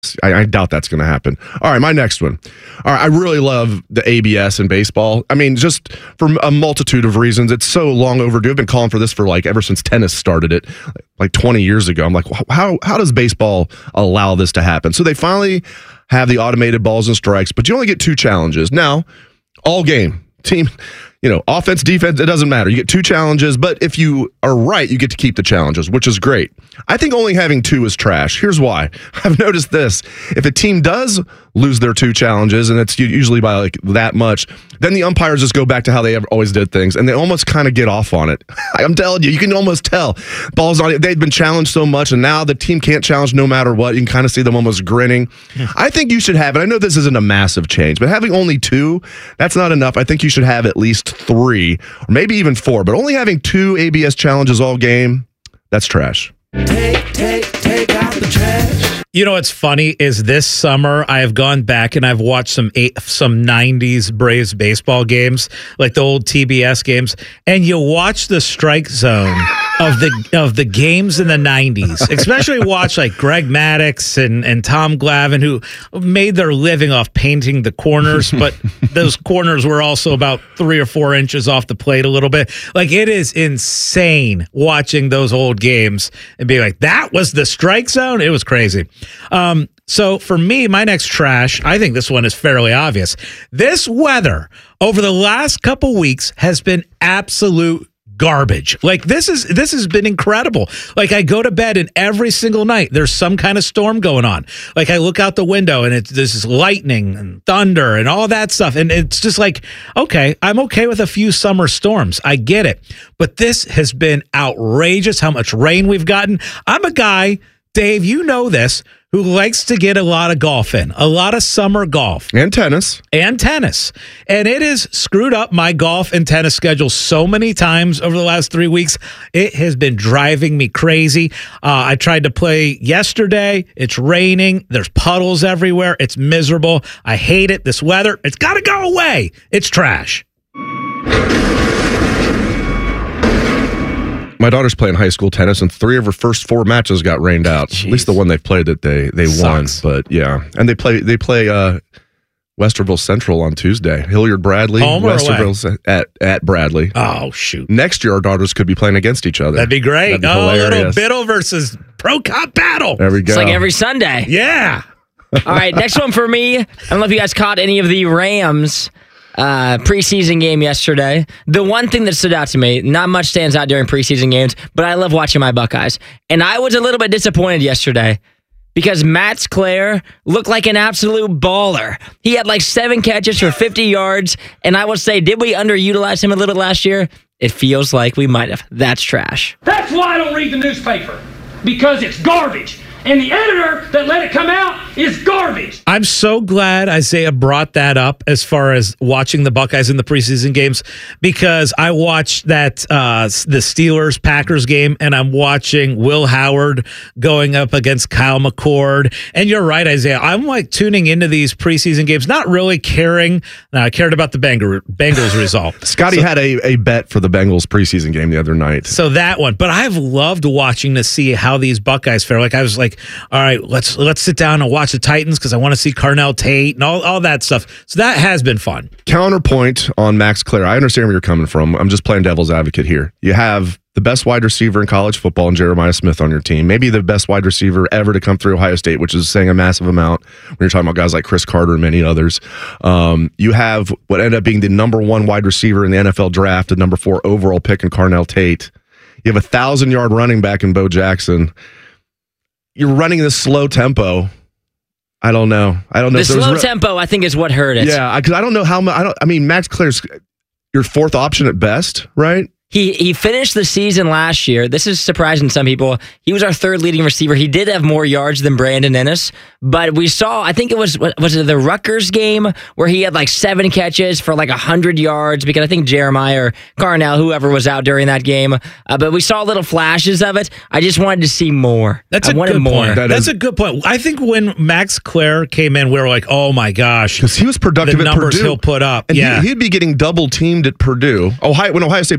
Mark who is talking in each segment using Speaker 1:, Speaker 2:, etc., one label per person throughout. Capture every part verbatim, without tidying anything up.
Speaker 1: I, I doubt that's going to happen. All right, my next one. All right, I really love the A B S in baseball. I mean, just for a multitude of reasons. It's so long overdue. I've been calling for this for like ever since tennis started it, like twenty years ago. I'm like, how how does baseball allow this to happen? So they finally have the automated balls and strikes, but you only get two challenges. Now, all game, team, you know, offense, defense, it doesn't matter. You get two challenges, but if you are right, you get to keep the challenges, which is great. I think only having two is trash. Here's why. I've noticed this. If a team does lose their two challenges, and it's usually by like that much, then the umpires just go back to how they always did things, and they almost kind of get off on it. I'm telling you, you can almost tell. Balls on it. They've been challenged so much, and now the team can't challenge no matter what. You can kind of see them almost grinning. I think you should have it. I know this isn't a massive change, but having only two, that's not enough. I think you should have at least three, or maybe even four, but only having two A B S challenges all game, that's trash.
Speaker 2: Take, take, take out the trash.
Speaker 3: You know what's funny is this summer I have gone back and I've watched some eight, some nineties Braves baseball games, like the old T B S games, and you watch the strike zone of the of the games in the nineties, especially watch like Greg Maddux and, and Tom Glavine, who made their living off painting the corners, but those corners were also about three or four inches off the plate a little bit. Like, it is insane watching those old games and being like, that was the strike zone? It was crazy. Um, so for me, my next trash, I think this one is fairly obvious. This weather over the last couple weeks has been absolute garbage. Like, this is this has been incredible. Like, I go to bed and every single night there's some kind of storm going on. Like, I look out the window and it's this is lightning and thunder and all that stuff, and it's just like, okay, I'm okay with a few summer storms. I get it, but this has been outrageous. How much rain we've gotten. I'm a guy, Dave, you know this, who likes to get a lot of golf in, a lot of summer golf.
Speaker 1: And tennis.
Speaker 3: And tennis. And it has screwed up my golf and tennis schedule so many times over the last three weeks. It has been driving me crazy. Uh, I tried to play yesterday. It's raining. There's puddles everywhere. It's miserable. I hate it. This weather, it's got to go away. It's trash.
Speaker 1: My daughter's playing high school tennis, and three of her first four matches got rained out. Jeez. At least the one they played that they they Sucks. won. But yeah, and they play they play uh, Westerville Central on Tuesday. Hilliard Bradley,
Speaker 3: Home or
Speaker 1: Westerville's away? at at Bradley.
Speaker 3: Oh shoot!
Speaker 1: Next year, our daughters could be playing against each other.
Speaker 3: That'd be great.
Speaker 1: That'd be
Speaker 3: oh,
Speaker 1: hilarious.
Speaker 3: little Biddle versus Pro Cop battle.
Speaker 1: There we go.
Speaker 4: It's like every Sunday.
Speaker 3: Yeah.
Speaker 4: All right, next one for me. I don't know if you guys caught any of the Rams uh, preseason game yesterday. The one thing that stood out to me, not much stands out during preseason games, but I love watching my Buckeyes. And I was a little bit disappointed yesterday because Matt Clare looked like an absolute baller. He had like seven catches for fifty yards, and I would say, did we underutilize him a little bit last year? It feels like we might have. That's trash.
Speaker 5: That's why I don't read the newspaper, because it's garbage. And the editor that let it come out is garbage.
Speaker 3: I'm so glad Isaiah brought that up as far as watching the Buckeyes in the preseason games, because I watched that uh, the Steelers-Packers game, and I'm watching Will Howard going up against Kyle McCord. And you're right, Isaiah. I'm like tuning into these preseason games, not really caring. No, I cared about the Bengals, Bengals result.
Speaker 1: Scotty
Speaker 3: so,
Speaker 1: had a, a bet for the Bengals preseason game the other night.
Speaker 3: So that one. But I've loved watching to see how these Buckeyes fare. Like, I was like, all right, let's let's sit down and watch the Titans because I want to see Carnell Tate and all, all that stuff. So that has been fun.
Speaker 1: Counterpoint on Max Clare. I understand where you're coming from. I'm just playing devil's advocate here. You have the best wide receiver in college football in Jeremiah Smith on your team. Maybe the best wide receiver ever to come through Ohio State, which is saying a massive amount when you're talking about guys like Chris Carter and many others. Um, you have what ended up being the number one wide receiver in the N F L draft, the number four overall pick in Carnell Tate. You have a thousand-yard running back in Bo Jackson. You're running this slow tempo. I don't know. I don't know.
Speaker 4: The
Speaker 1: if there
Speaker 4: slow
Speaker 1: was re-
Speaker 4: tempo, I think, is what hurt it.
Speaker 1: Yeah, because I, I don't know how much. I don't. I mean, Max Clare's your fourth option at best, right?
Speaker 4: He he finished the season last year. This is surprising to some people. He was our third leading receiver. He did have more yards than Brandon Ennis, but we saw, I think it was, was it the Rutgers game where he had like seven catches for like one hundred yards, because I think Jeremiah or Carnell, whoever was out during that game, uh, but we saw little flashes of it. I just wanted to see more.
Speaker 3: That's
Speaker 4: I
Speaker 3: a
Speaker 4: wanted
Speaker 3: good
Speaker 4: more.
Speaker 3: point.
Speaker 1: That
Speaker 3: That's
Speaker 1: is-
Speaker 3: a good point. I think when Max Clare came in, we were like, oh my gosh.
Speaker 1: Because he was productive
Speaker 3: the
Speaker 1: at
Speaker 3: numbers
Speaker 1: Purdue.
Speaker 3: he'll put up.
Speaker 1: And
Speaker 3: yeah.
Speaker 1: he, he'd be getting double teamed at Purdue. Ohio, when Ohio State played Purdue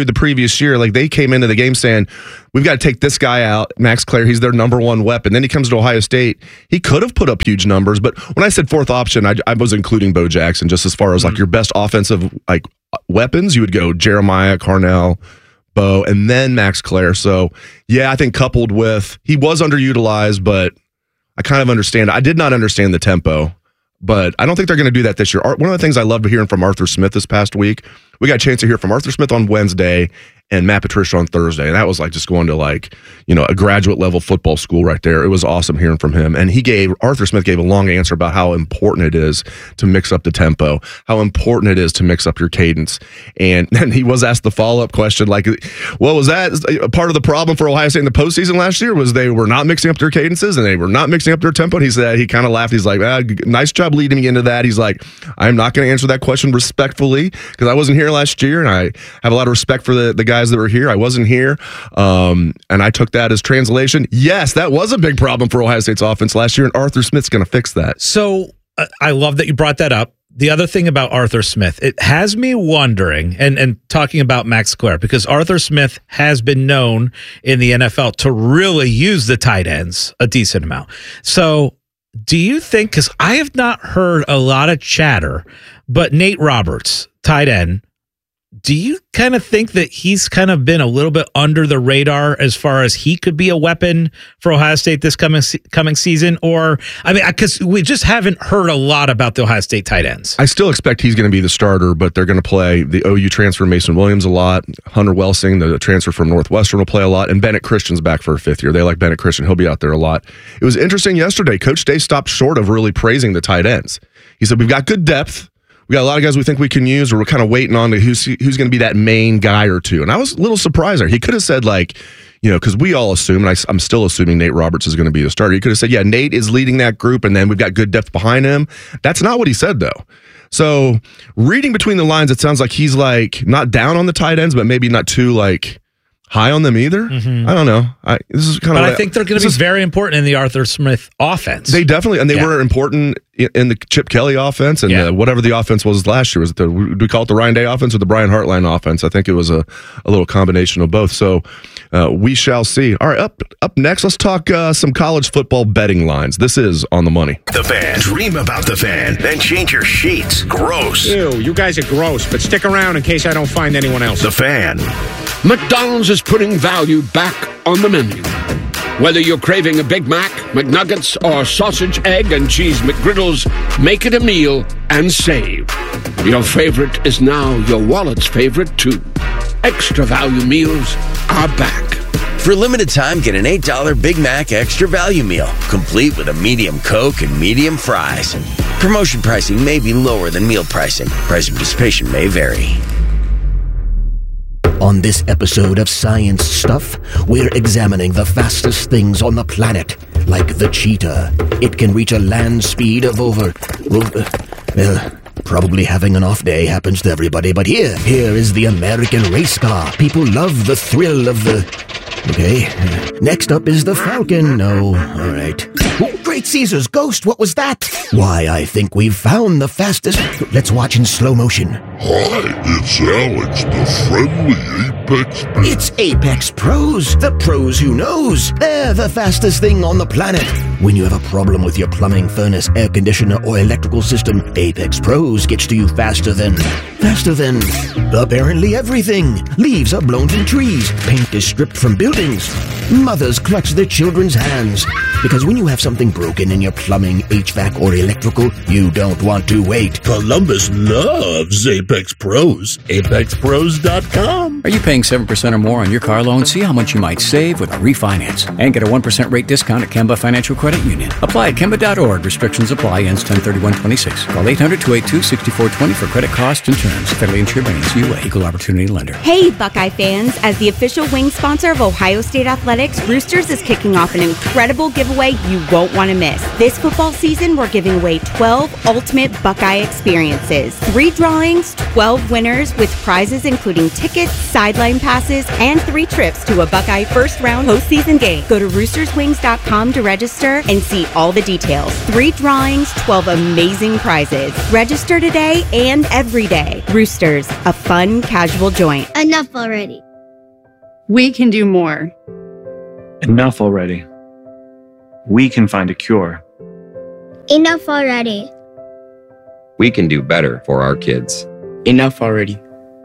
Speaker 1: the previous year, like they came into the game saying, we've got to take this guy out, Max Clare. He's their number one weapon. Then he comes to Ohio State. He could have put up huge numbers, but when I said fourth option, I, I was including Bo Jackson just as far as mm-hmm. like your best offensive like weapons. You would go Jeremiah, Carnell, Bo, and then Max Clare. So, yeah, I think coupled with he was underutilized, but I kind of understand. I did not understand the tempo, but I don't think they're going to do that this year. One of the things I loved hearing from Arthur Smith this past week, we got a chance to hear from Arthur Smith on Wednesday and Matt Patricia on Thursday. And that was like just going to like, you know, a graduate level football school right there. It was awesome hearing from him. And he gave, Arthur Smith gave a long answer about how important it is to mix up the tempo, how important it is to mix up your cadence. And then he was asked the follow-up question, like, well, was that part of the problem for Ohio State in the postseason last year was they were not mixing up their cadences and they were not mixing up their tempo? And he said, he kind of laughed. He's like, ah, nice job leading me into that. He's like, I'm not going to answer that question respectfully because I wasn't here last year and I have a lot of respect for the, the guys that were here. I wasn't here. Um, and I took that as translation. Yes, that was a big problem for Ohio State's offense last year, and Arthur Smith's going to fix that.
Speaker 3: So uh, I love that you brought that up. The other thing about Arthur Smith, it has me wondering, and, and talking about Max Clare, because Arthur Smith has been known in the N F L to really use the tight ends a decent amount. So do you think, because I have not heard a lot of chatter, but Nate Roberts, tight end, do you kind of think that he's kind of been a little bit under the radar as far as he could be a weapon for Ohio State this coming coming season? Or, I mean, because we just haven't heard a lot about the Ohio State tight ends.
Speaker 1: I still expect he's going to be the starter, but they're going to play the O U transfer Mason Williams a lot. Hunter Welsing, the transfer from Northwestern, will play a lot. And Bennett Christian's back for a fifth year. They like Bennett Christian. He'll be out there a lot. It was interesting yesterday. Coach Day stopped short of really praising the tight ends. He said, we've got good depth. We got a lot of guys we think we can use, or we're kind of waiting on to who's who's going to be that main guy or two. And I was a little surprised there. He could have said, like, you know, because we all assume, and I, I'm still assuming Nate Roberts is going to be the starter. He could have said, yeah, Nate is leading that group, and then we've got good depth behind him. That's not what he said, though. So reading between the lines, it sounds like he's, like, not down on the tight ends, but maybe not too, like, high on them either. Mm-hmm. I don't know. I, this is kind of.
Speaker 3: But I think they're going to be is, very important in the Arthur Smith offense.
Speaker 1: They definitely, and they
Speaker 3: yeah.
Speaker 1: were important in, in the Chip Kelly offense and
Speaker 3: yeah.
Speaker 1: the, whatever the offense was last year. Was it the, do we call it the Ryan Day offense or the Brian Hartline offense? I think it was a, a little combination of both. So uh, we shall see. All right, up up next, let's talk uh, some college football betting lines. This is On the Money.
Speaker 6: The Fan. Dream about the Fan, then change your sheets. Gross.
Speaker 7: Ew, you guys are gross, but stick around in case I don't find anyone else.
Speaker 6: The Fan.
Speaker 8: McDonald's is putting value back on the menu. Whether you're craving a Big Mac, McNuggets, or sausage, egg, and cheese McGriddles, make it a meal and save. Your favorite is now your wallet's favorite, too. Extra value meals are back.
Speaker 9: For a limited time, get an eight dollar Big Mac Extra Value Meal, complete with a medium Coke and medium fries. Promotion pricing may be lower than meal pricing. Price and participation may vary.
Speaker 10: On this episode of Science Stuff, we're examining the fastest things on the planet, like the cheetah. It can reach a land speed of over... over well, probably having an off day happens to everybody, but here, here is the American race car. People love the thrill of the... Okay, next up is the Falcon. No, all right. Oh, Great Caesar's ghost, what was that? Why, I think we've found the fastest... Let's watch in slow motion.
Speaker 11: Hi, it's Alex, the friendly Apex Pro.
Speaker 10: It's Apex Pros, the pros who knows. They're the fastest thing on the planet. When you have a problem with your plumbing, furnace, air conditioner, or electrical system, Apex Pros gets to you faster than... Faster than... apparently everything. Leaves are blown from trees. Paint is stripped from buildings. Mothers clutch their children's hands. Because when you have something broken in your plumbing, H V A C, or electrical, you don't want to wait.
Speaker 11: Columbus loves Apex Pros. Apex Pros dot com.
Speaker 12: Are you paying seven percent or more on your car loan? See how much you might save with a refinance. And get a one percent rate discount at Kemba Financial Credit Union. Apply at Kemba dot org. Restrictions apply. Ends ten thirty-one twenty-six. Call eight hundred two eight two six four two zero for credit costs and terms. Federally insured by N C U A. Equal Opportunity Lender.
Speaker 13: Hey, Buckeye fans. As the official wing sponsor of Ohio State Athletics, Roosters is kicking off an incredible giveaway you won't want to miss. This football season, we're giving away twelve ultimate Buckeye experiences. Three drawings, twelve winners with prizes including tickets, sideline passes, and three trips to a Buckeye first-round postseason game. Go to roosters wings dot com to register and see all the details. Three drawings, twelve amazing prizes. Register today and every day. Roosters, a fun, casual joint.
Speaker 14: Enough already.
Speaker 15: We can do more.
Speaker 16: Enough already. We can find a cure.
Speaker 14: Enough already.
Speaker 17: We can do better for our kids.
Speaker 18: Enough already.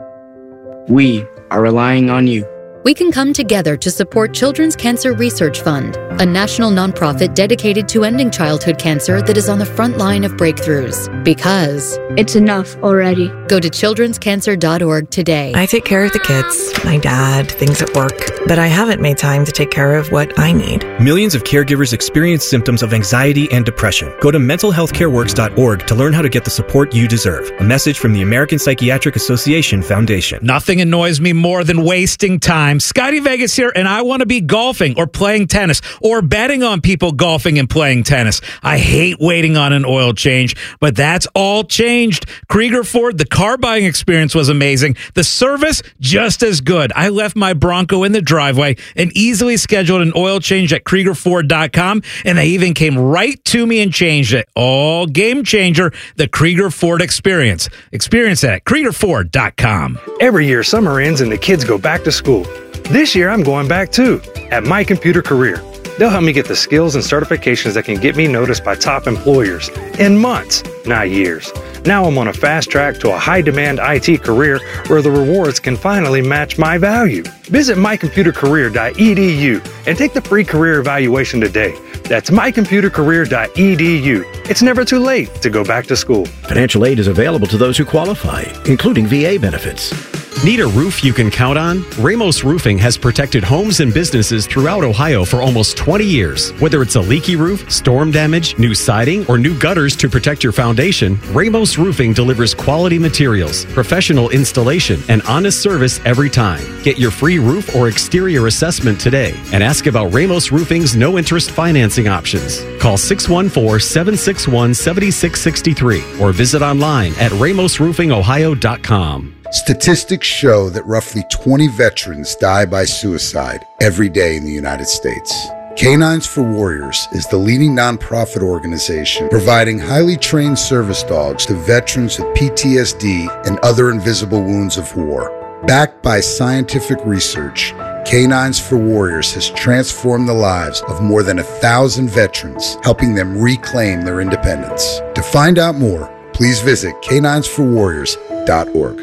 Speaker 18: We are relying on you.
Speaker 19: We can come together to support Children's Cancer Research Fund, a national nonprofit dedicated to ending childhood cancer that is on the front line of breakthroughs. Because
Speaker 14: it's enough already.
Speaker 19: Go to children's cancer dot org today.
Speaker 20: I take care of the kids, my dad, things at work, but I haven't made time to take care of what I need.
Speaker 21: Millions of caregivers experience symptoms of anxiety and depression. Go to mental health care works dot org to learn how to get the support you deserve. A message from the American Psychiatric Association Foundation.
Speaker 3: Nothing annoys me more than wasting time. Scotty Vegas here, and I want to be golfing or playing tennis or betting on people golfing and playing tennis. I hate waiting on an oil change, but that's all changed. Krieger Ford, the car buying experience was amazing. The service, just as good. I left my Bronco in the driveway and easily scheduled an oil change at krieger ford dot com, and they even came right to me and changed it. All game changer, the Krieger Ford experience. Experience it at krieger ford dot com.
Speaker 22: Every year, summer ends and the kids go back to school. This year, I'm going back too, at My Computer Career. They'll help me get the skills and certifications that can get me noticed by top employers in months, not years. Now I'm on a fast track to a high-demand I T career where the rewards can finally match my value. Visit my computer career dot e d u and take the free career evaluation today. That's my computer career dot e d u. It's never too late to go back to school.
Speaker 10: Financial aid is available to those who qualify, including V A benefits.
Speaker 23: Need a roof you can count on? Ramos Roofing has protected homes and businesses throughout Ohio for almost twenty years. Whether it's a leaky roof, storm damage, new siding, or new gutters to protect your foundation, Ramos Roofing delivers quality materials, professional installation, and honest service every time. Get your free roof or exterior assessment today and ask about Ramos Roofing's no-interest financing options. Call six one four, seven six one, seven six six three or visit online at ramos roofing ohio dot com.
Speaker 24: Statistics show that roughly twenty veterans die by suicide every day in the United States. Canines for Warriors is the leading nonprofit organization providing highly trained service dogs to veterans with P T S D and other invisible wounds of war. Backed by scientific research, Canines for Warriors has transformed the lives of more than a thousand veterans, helping them reclaim their independence. To find out more, please visit canines for warriors dot org.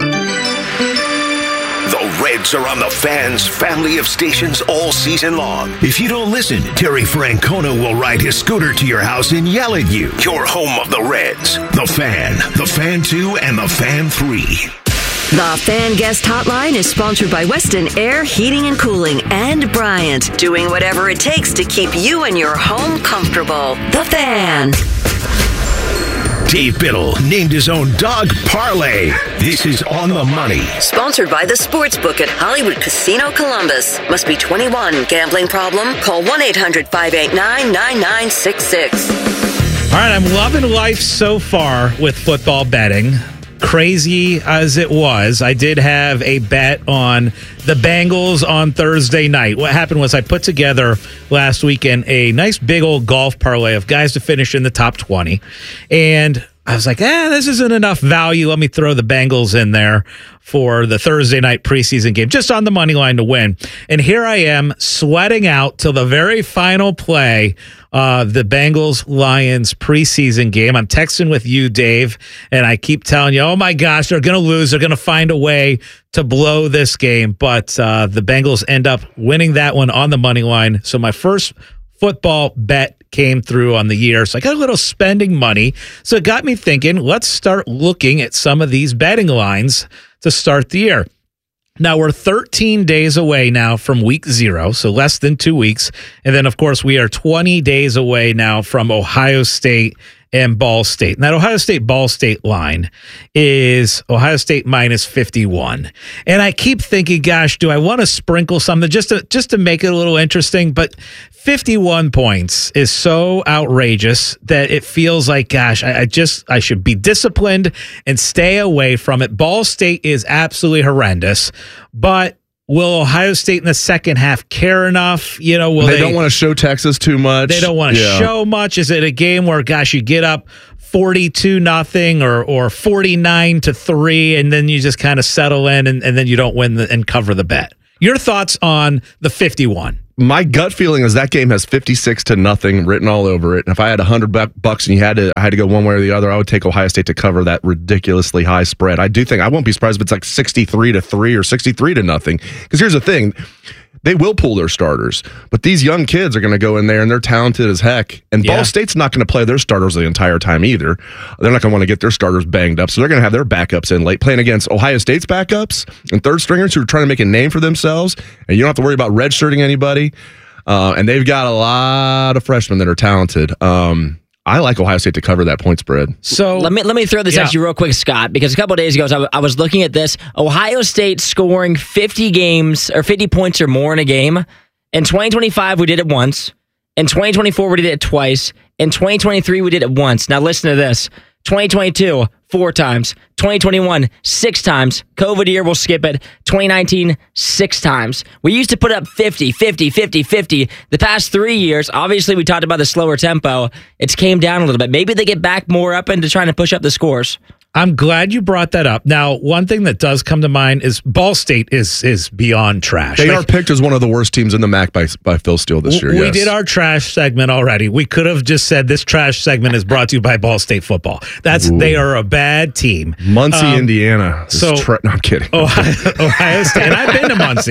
Speaker 6: The Reds are on the Fan's family of stations all season long. If you don't listen, Terry Francona will ride his scooter to your house and yell at you. Your home of the Reds. The Fan, The Fan two, and The Fan three.
Speaker 25: The Fan Guest Hotline is sponsored by Weston Air Heating and Cooling and Bryant, doing whatever it takes to keep you and your home comfortable. The Fan.
Speaker 6: Dave Biddle named his own dog Parlay. This is On the Money.
Speaker 25: Sponsored by the Sportsbook at Hollywood Casino Columbus. Must be twenty-one. Gambling problem? Call one eight hundred, five eight nine, nine nine six six.
Speaker 3: All right, I'm loving life so far with football betting. Crazy as it was, I did have a bet on the Bengals on Thursday night. What happened was I put together last weekend a nice big old golf parlay of guys to finish in the top twenty. And I was like, eh, this isn't enough value. Let me throw the Bengals in there for the Thursday night preseason game, just on the money line to win. And here I am sweating out till the very final play uh, the Bengals-Lions preseason game. I'm texting with you, Dave, and I keep telling you, oh, my gosh, they're going to lose. They're going to find a way to blow this game. But uh, the Bengals end up winning that one on the money line. So my first football bet came through on the year. So I got a little spending money. So it got me thinking, let's start looking at some of these betting lines to start the year. Now, we're thirteen days away now from week zero, so less than two weeks. And then, of course, we are twenty days away now from Ohio State and Ball State. And that Ohio State-Ball State line is Ohio State minus fifty-one. And I keep thinking, gosh, do I want to sprinkle something just to, just to make it a little interesting? But fifty-one points is so outrageous that it feels like, gosh, I, I just, I should be disciplined and stay away from it. Ball State is absolutely horrendous, but will Ohio State in the second half care enough? You know, will
Speaker 1: they,
Speaker 3: they
Speaker 1: don't want to show Texas too much.
Speaker 3: They don't want to
Speaker 1: yeah.
Speaker 3: show much. Is it a game where, gosh, you get up forty-two nothing or or forty-nine to three, and then you just kind of settle in, and, and then you don't win the, and cover the bet? Your thoughts on the fifty-one?
Speaker 1: My gut feeling is that game has fifty-six to nothing written all over it. And if I had a hundred bucks and you had to, I had to go one way or the other, I would take Ohio State to cover that ridiculously high spread. I do think I won't be surprised if it's like sixty-three to three or sixty-three to nothing. Because here's the thing. They will pull their starters, but these young kids are going to go in there and they're talented as heck. And yeah. Ball State's not going to play their starters the entire time either. They're not going to want to get their starters banged up, so they're going to have their backups in late, playing against Ohio State's backups and third stringers who are trying to make a name for themselves. And you don't have to worry about redshirting anybody. Uh, and they've got a lot of freshmen that are talented. Um, I like Ohio State to cover that point spread.
Speaker 3: So
Speaker 2: let me let me throw this yeah. at you real quick, Scott, because a couple of days ago I, w- I was looking at this. Ohio State scoring fifty games or fifty points or more in a game. In twenty twenty-five, we did it once. In twenty twenty-four, we did it twice. In twenty twenty-three, we did it once. Now listen to this. twenty twenty-two, four times. twenty twenty-one, six times. COVID year, we'll skip it. twenty nineteen, six times. We used to put up fifty, fifty, fifty, fifty. The past three years, obviously we talked about the slower tempo. It's came down a little bit. Maybe they get back more up into trying to push up the scores.
Speaker 3: I'm glad you brought that up. Now, one thing that does come to mind is Ball State is is beyond trash.
Speaker 1: They
Speaker 3: like,
Speaker 1: are picked as one of the worst teams in the M A C by by Phil Steele this year.
Speaker 3: We
Speaker 1: yes.
Speaker 3: did our trash segment already. We could have just said this trash segment is brought to you by Ball State football. That's Ooh. They are a bad team.
Speaker 1: Muncie, um, Indiana.
Speaker 3: So
Speaker 1: tra- no, I'm kidding.
Speaker 3: Ohio, Ohio State. And I've been to Muncie.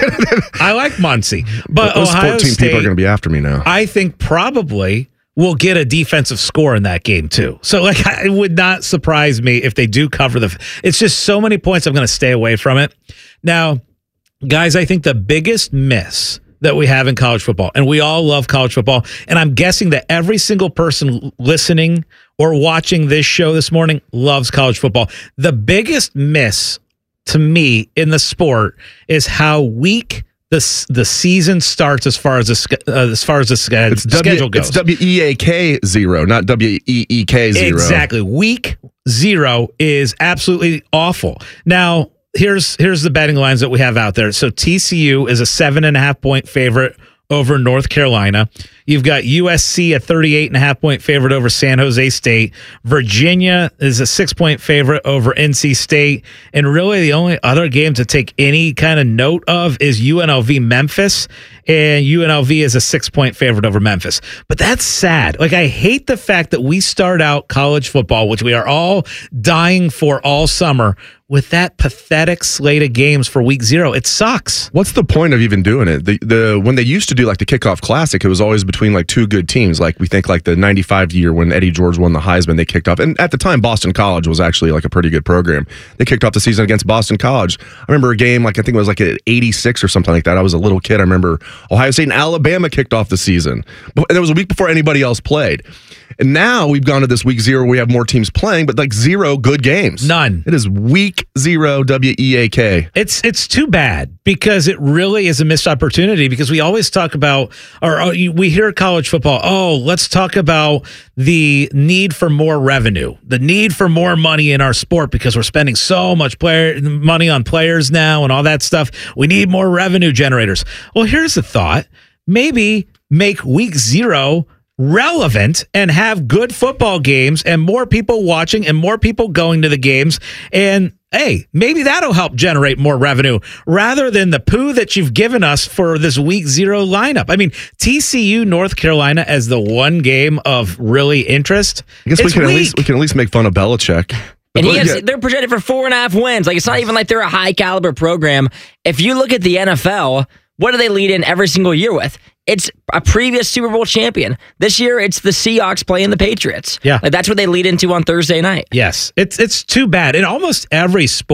Speaker 3: I like Muncie, but
Speaker 1: those
Speaker 3: Ohio
Speaker 1: fourteen
Speaker 3: State,
Speaker 1: people are going to be after me now.
Speaker 3: I think probably will get a defensive score in that game too. So like, it would not surprise me if they do cover the, it's just so many points. I'm going to stay away from it. Now, guys, I think the biggest miss that we have in college football, and we all love college football, and I'm guessing that every single person listening or watching this show this morning loves college football. The biggest miss to me in the sport is how weak The, the season starts as far as the uh, as far as the sch-
Speaker 1: it's
Speaker 3: schedule
Speaker 1: w,
Speaker 3: goes.
Speaker 1: It's W E A K zero, not W E E K zero.
Speaker 3: Exactly. Week zero is absolutely awful. Now, here's here's the betting lines that we have out there. So T C U is a seven and a half point favorite over North Carolina. You've got U S C, a thirty-eight and a half point favorite over San Jose State. Virginia is a six point favorite over N C State. And really the only other game to take any kind of note of is U N L V Memphis. And U N L V is a six point favorite over Memphis. But that's sad. Like, I hate the fact that we start out college football, which we are all dying for all summer, with that pathetic slate of games for week zero. It sucks.
Speaker 1: What's the point of even doing it? The the when they used to do like the kickoff classic, it was always between like two good teams. Like we think like the ninety-five year when Eddie George won the Heisman, they kicked off. And at the time, Boston College was actually like a pretty good program. They kicked off the season against Boston College. I remember a game, like I think it was like at eighty-six or something like that. I was a little kid. I remember Ohio State and Alabama kicked off the season. And it was a week before anybody else played. And now we've gone to this week zero where we have more teams playing, but like zero good games.
Speaker 3: None.
Speaker 1: It is week zero, W E A K.
Speaker 3: It's it's too bad because it really is a missed opportunity, because we always talk about, or, or we hear college football, oh, let's talk about the need for more revenue, the need for more money in our sport because we're spending so much player money on players now and all that stuff. We need more revenue generators. Well, here's the thought. Maybe make week zero relevant and have good football games and more people watching and more people going to the games. And hey, maybe that'll help generate more revenue rather than the poo that you've given us for this week zero lineup. I mean, T C U, North Carolina as the one game of really interest.
Speaker 1: I guess we can, at least, we can at least make fun of Belichick.
Speaker 2: And he has, they're projected for four and a half wins. Like, it's not even like they're a high caliber program. If you look at the N F L, what do they lead in every single year with? It's a previous Super Bowl champion. This year, it's the Seahawks playing the Patriots.
Speaker 3: Yeah.
Speaker 2: Like, that's what they lead into on Thursday night.
Speaker 3: Yes. It's it's too bad. In almost every sport,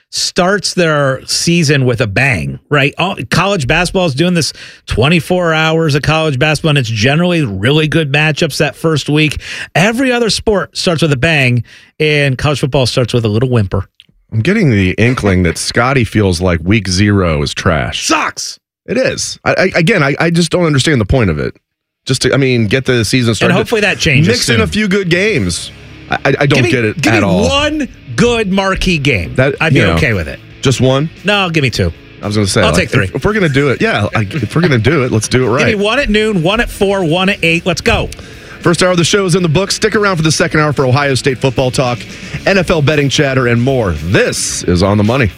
Speaker 3: starts their season with a bang, right? All, college basketball is doing this twenty-four hours of college basketball, and it's generally really good matchups that first week. Every other sport starts with a bang, and college football starts with a little whimper.
Speaker 1: I'm getting the inkling that Scotty feels like week zero is trash.
Speaker 3: Sucks.
Speaker 1: It is. I, I, again, I, I just don't understand the point of it. Just to, I mean, get the season started.
Speaker 3: And hopefully that changes.
Speaker 1: Mix
Speaker 3: soon.
Speaker 1: in a few good games. I, I, I don't
Speaker 3: me,
Speaker 1: get it
Speaker 3: give
Speaker 1: at
Speaker 3: me
Speaker 1: all.
Speaker 3: One good marquee game.
Speaker 1: That,
Speaker 3: I'd be
Speaker 1: you know,
Speaker 3: okay with it.
Speaker 1: Just one?
Speaker 3: No, give me two.
Speaker 1: I was going to say.
Speaker 3: I'll
Speaker 1: like,
Speaker 3: take three.
Speaker 1: If, if we're going to do it, yeah. Like, if we're going to do it, let's do it right.
Speaker 3: Give me one at noon, one at four, one at eight. Let's go.
Speaker 1: First hour of the show is in the books. Stick around for the second hour for Ohio State football talk, N F L betting chatter, and more. This is On the Money.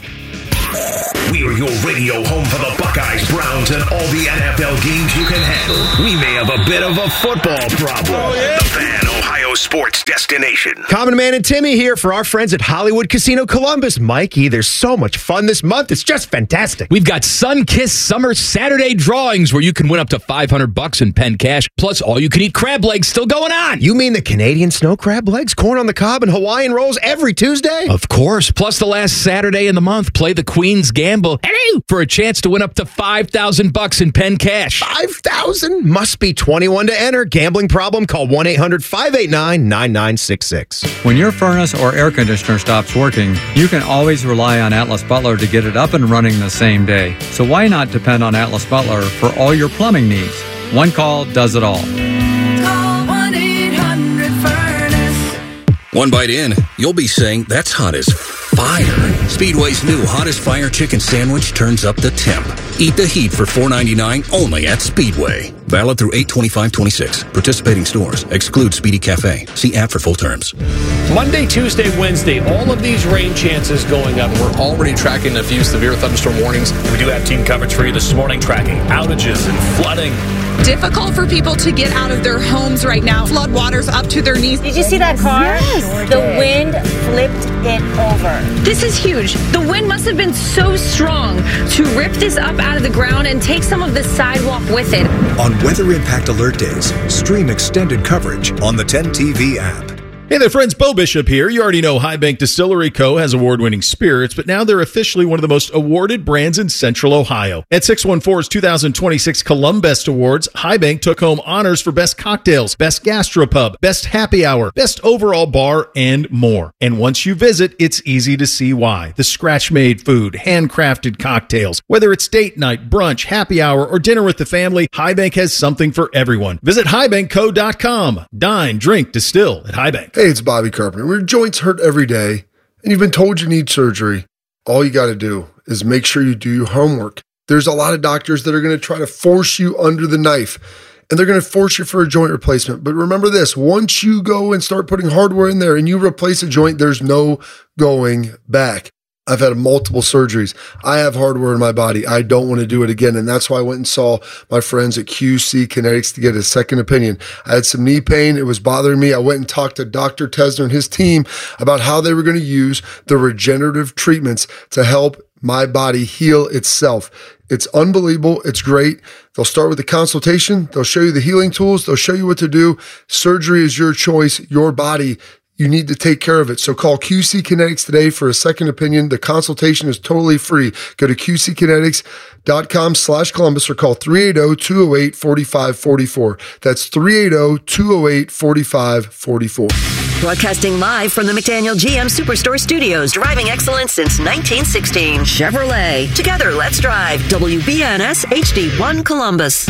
Speaker 6: We are your radio home for the Buckeyes, Browns, and all the N F L games you can handle. We may have a bit of a football problem. Oh, yeah. The Fan, Ohio sports destination.
Speaker 4: Common Man and Timmy here for our friends at Hollywood Casino Columbus. Mikey, there's so much fun this month. It's just fantastic.
Speaker 5: We've got Sun-Kissed Summer Saturday drawings where you can win up to five hundred bucks in Penn Cash. Plus, all-you-can-eat crab legs still going on.
Speaker 4: You mean the Canadian snow crab legs, corn on the cob, and Hawaiian rolls every Tuesday?
Speaker 5: Of course. Plus, the last Saturday in the month, play the Queen's Gamble Hello! for a chance to win up to five thousand bucks in Penn Cash.
Speaker 4: five thousand? Must be twenty-one to enter. Gambling problem? Call one eight hundred five eight nine nine nine six six.
Speaker 7: When your furnace or air conditioner stops working, you can always rely on Atlas Butler to get it up and running the same day. So why not depend on Atlas Butler for all your plumbing needs? One call does it all.
Speaker 8: Call one eight hundred furnace.
Speaker 9: One bite in, you'll be saying, that's hot as fire. Speedway's new Hottest Fire Chicken Sandwich turns up the temp. Eat the heat for four ninety-nine only at Speedway. Valid through eight twenty-five twenty-six. Participating stores. Exclude Speedy Cafe. See app for full terms.
Speaker 26: Monday, Tuesday, Wednesday, all of these rain chances going up.
Speaker 27: We're already tracking a few severe thunderstorm warnings.
Speaker 28: We do have team coverage for you this morning, tracking outages and flooding.
Speaker 29: Difficult for people to get out of their homes right now. Flood waters up to their knees.
Speaker 30: Did you see that car? Yes. The wind flipped it over.
Speaker 29: This is huge. The wind must have been so strong to rip this up out of the ground and take some of the sidewalk with it.
Speaker 31: On Weather Impact Alert Days, stream extended coverage on the ten T V app.
Speaker 32: Hey there, friends. Bo Bishop here. You already know High Bank Distillery Co. has award-winning spirits, but now they're officially one of the most awarded brands in Central Ohio. At six one four's two thousand twenty-six Columbest Awards, High Bank took home honors for Best Cocktails, Best Gastropub, Best Happy Hour, Best Overall Bar, and more. And once you visit, it's easy to see why. The scratch-made food, handcrafted cocktails, whether it's date night, brunch, happy hour, or dinner with the family, High Bank has something for everyone. Visit high bank co dot com. Dine, drink, distill at High Bank.
Speaker 33: Hey, it's Bobby Carpenter. When your joints hurt every day and you've been told you need surgery, all you got to do is make sure you do your homework. There's a lot of doctors that are going to try to force you under the knife, and they're going to force you for a joint replacement. But remember this, once you go and start putting hardware in there and you replace a joint, there's no going back. I've had multiple surgeries. I have hardware in my body. I don't want to do it again. And that's why I went and saw my friends at Q C Kinetics to get a second opinion. I had some knee pain. It was bothering me. I went and talked to Doctor Tesner and his team about how they were going to use the regenerative treatments to help my body heal itself. It's unbelievable. It's great. They'll start with the consultation. They'll show you the healing tools. They'll show you what to do. Surgery is your choice, your body. You need to take care of it. So call Q C Kinetics today for a second opinion. The consultation is totally free. Go to Q C kinetics dot com slash Columbus or call three eight zero, two zero eight, four five four four. That's three eight zero, two zero eight, four five four four.
Speaker 25: Broadcasting live from the McDaniel G M Superstore Studios. Driving excellence since nineteen sixteen. Chevrolet. Together, let's drive. W B N S H D one Columbus.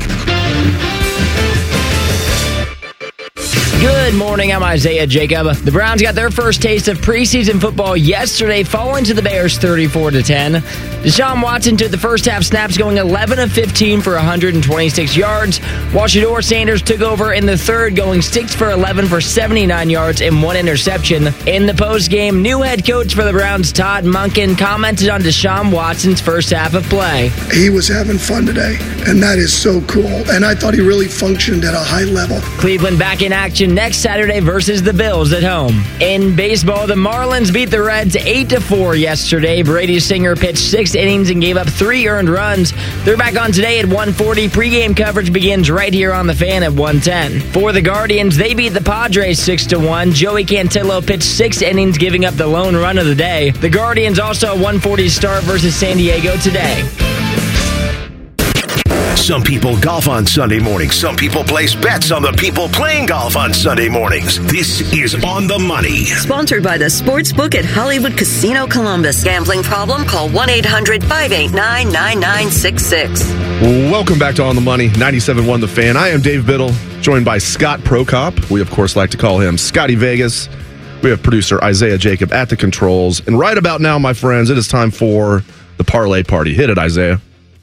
Speaker 2: Good morning, I'm Isaiah Jacob. The Browns got their first taste of preseason football yesterday, falling to the Bears thirty-four to ten. Deshaun Watson took the first half snaps, going eleven of fifteen for one hundred twenty-six yards, while Shedeur Sanders took over in the third, going six for eleven for seventy-nine yards and one interception. In the postgame, new head coach for the Browns, Todd Monken, commented on Deshaun Watson's first half of play.
Speaker 34: He was having fun today, and that is so cool, and I thought he really functioned at a high level.
Speaker 2: Cleveland back in action action next Saturday versus the Bills at home. In baseball, the Marlins beat the Reds eight to four yesterday. Brady Singer pitched six innings and gave up three earned runs. They're back on today at one forty. Pre-game coverage begins right here on The Fan at one ten. For the Guardians, they beat the Padres six to one. Joey Cantillo pitched six innings, giving up the lone run of the day. The Guardians also a one forty start versus San Diego today.
Speaker 6: Some people golf on Sunday mornings. Some people place bets on the people playing golf on Sunday mornings. This is On the Money.
Speaker 25: Sponsored by the Sportsbook at Hollywood Casino Columbus. Gambling problem? Call one eight hundred five eight nine nine nine six six.
Speaker 1: Welcome back to On the Money, ninety-seven point one The Fan. I am Dave Biddle, joined by Scott Prokop. We, of course, like to call him Scotty Vegas. We have producer Isaiah Jacob at the controls. And right about now, my friends, it is time for the Parlay Party. Hit it, Isaiah.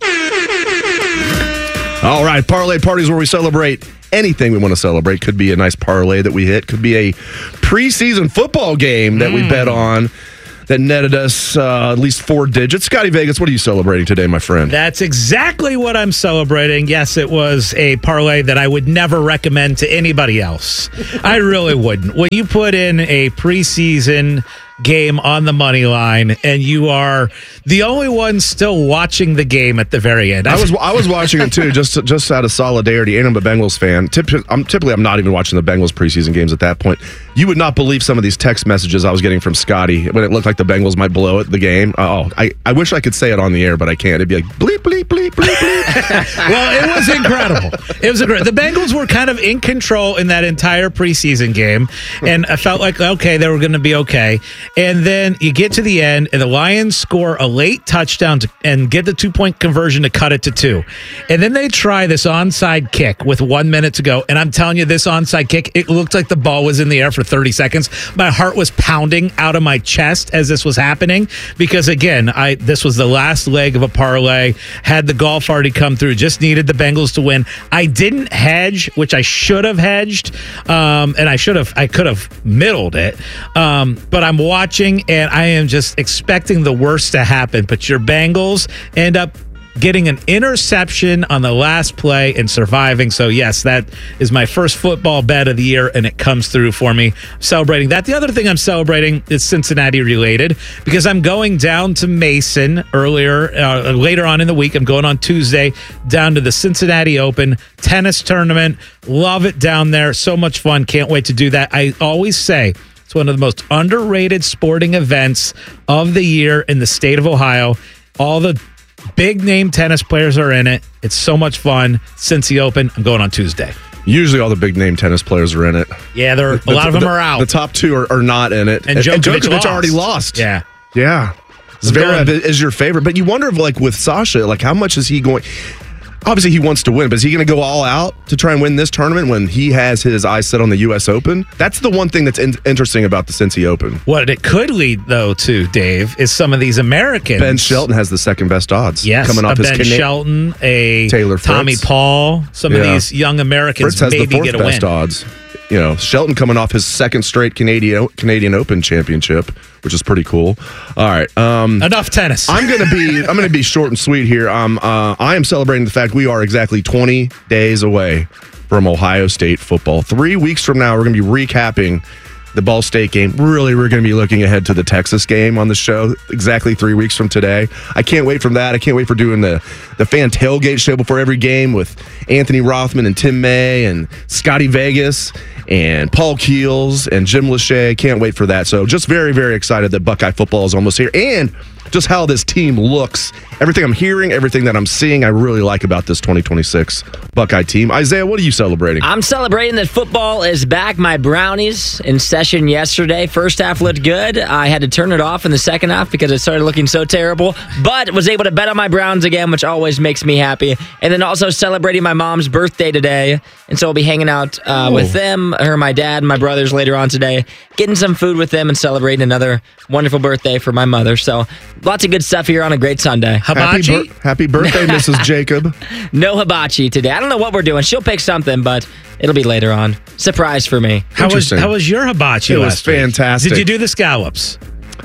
Speaker 1: All right, Parlay Party is where we celebrate anything we want to celebrate. Could be a nice parlay that we hit. Could be a preseason football game that mm. we bet on that netted us uh, at least four digits. Scotty Vegas, what are you celebrating today, my friend?
Speaker 3: That's exactly what I'm celebrating. Yes, it was a parlay that I would never recommend to anybody else. I really wouldn't. When you put in a preseason game on the money line and you are the only one still watching the game at the very end.
Speaker 1: I was I was watching it too, just just out of solidarity, and I'm a Bengals fan. Typically I'm typically I'm not even watching the Bengals preseason games at that point. You would not believe some of these text messages I was getting from Scotty when it looked like the Bengals might blow it the game. Oh, I, I wish I could say it on the air, but I can't. It'd be like bleep bleep bleep bleep bleep.
Speaker 3: Well, it was incredible. It was incredible. The Bengals were kind of in control in that entire preseason game, and I felt like okay, they were going to be okay. And then you get to the end, and the Lions score a late touchdown to, and get the two-point conversion to cut it to two. And then they try this onside kick with one minute to go. And I'm telling you, this onside kick, it looked like the ball was in the air for thirty seconds. My heart was pounding out of my chest as this was happening because, again, I this was the last leg of a parlay. Had the golf already come through, just needed the Bengals to win. I didn't hedge, which I should have hedged, um, and I should have, I could have middled it. Um, but I'm watching, and I am just expecting the worst to happen. But your Bengals end up getting an interception on the last play and surviving. So, yes, that is my first football bet of the year, and it comes through for me. I'm celebrating that. The other thing I'm celebrating is Cincinnati related because I'm going down to Mason earlier, uh, later on in the week. I'm going on Tuesday down to the Cincinnati Open tennis tournament. Love it down there. So much fun. Can't wait to do that. I always say it's one of the most underrated sporting events of the year in the state of Ohio. All the big name tennis players are in it. It's so much fun. Cincy Open. I'm going on Tuesday.
Speaker 1: Usually all the big name tennis players are in it.
Speaker 3: Yeah, there are,
Speaker 1: the,
Speaker 3: a lot
Speaker 1: the,
Speaker 3: of them
Speaker 1: the,
Speaker 3: are out.
Speaker 1: The top two are, are not in it.
Speaker 3: And Djokovic,
Speaker 1: and Djokovic
Speaker 3: lost.
Speaker 1: already lost.
Speaker 3: Yeah.
Speaker 1: Yeah. Zverev is your favorite. But you wonder if, like, with Sasha, like, how much is he going... Obviously, he wants to win, but is he going to go all out to try and win this tournament when he has his eyes set on the U S Open? That's the one thing that's in- interesting about the Cincy Open.
Speaker 3: What it could lead, though, to, Dave, is some of these Americans.
Speaker 1: Ben Shelton has the second best odds.
Speaker 3: Yes,
Speaker 1: coming off
Speaker 3: a
Speaker 1: his
Speaker 3: Ben
Speaker 1: Cana-
Speaker 3: Shelton, a
Speaker 1: Taylor Fritz.
Speaker 3: Tommy Paul. Some
Speaker 1: yeah.
Speaker 3: of these young Americans
Speaker 1: Fritz has
Speaker 3: maybe
Speaker 1: the fourth
Speaker 3: get a
Speaker 1: best
Speaker 3: win.
Speaker 1: odds. You know, Shelton coming off his second straight Canadian Canadian Open championship, which is pretty cool. All right, um,
Speaker 3: enough tennis.
Speaker 1: I'm gonna be I'm gonna be short and sweet here. Um, uh, I am celebrating the fact we are exactly twenty days away from Ohio State football. Three weeks from now, we're gonna be recapping the Ball State game. Really, we're going to be looking ahead to the Texas game on the show exactly three weeks from today. I can't wait for that. I can't wait for doing the, the fan tailgate show before every game with Anthony Rothman and Tim May and Scotty Vegas and Paul Keels and Jim Lachey. Can't wait for that. So just very, very excited that Buckeye football is almost here. And just how this team looks. Everything I'm hearing, everything that I'm seeing, I really like about this twenty twenty-six Buckeye team. Isaiah, what are you celebrating?
Speaker 2: I'm celebrating that football is back. My Brownies in session yesterday. First half looked good. I had to turn it off in the second half because it started looking so terrible, but was able to bet on my Browns again, which always makes me happy. And then also celebrating my mom's birthday today. And so I'll be hanging out uh, with them, her, my dad, and my brothers later on today, getting some food with them and celebrating another wonderful birthday for my mother. So lots of good stuff here on a great Sunday.
Speaker 1: Hibachi? Happy, bir- happy birthday, Missus Jacob.
Speaker 2: No hibachi today. I don't know what we're doing. She'll pick something, but it'll be later on. Surprise for me.
Speaker 3: How was how was your hibachi
Speaker 1: It was
Speaker 3: last week?
Speaker 1: fantastic.
Speaker 3: Did you do the scallops?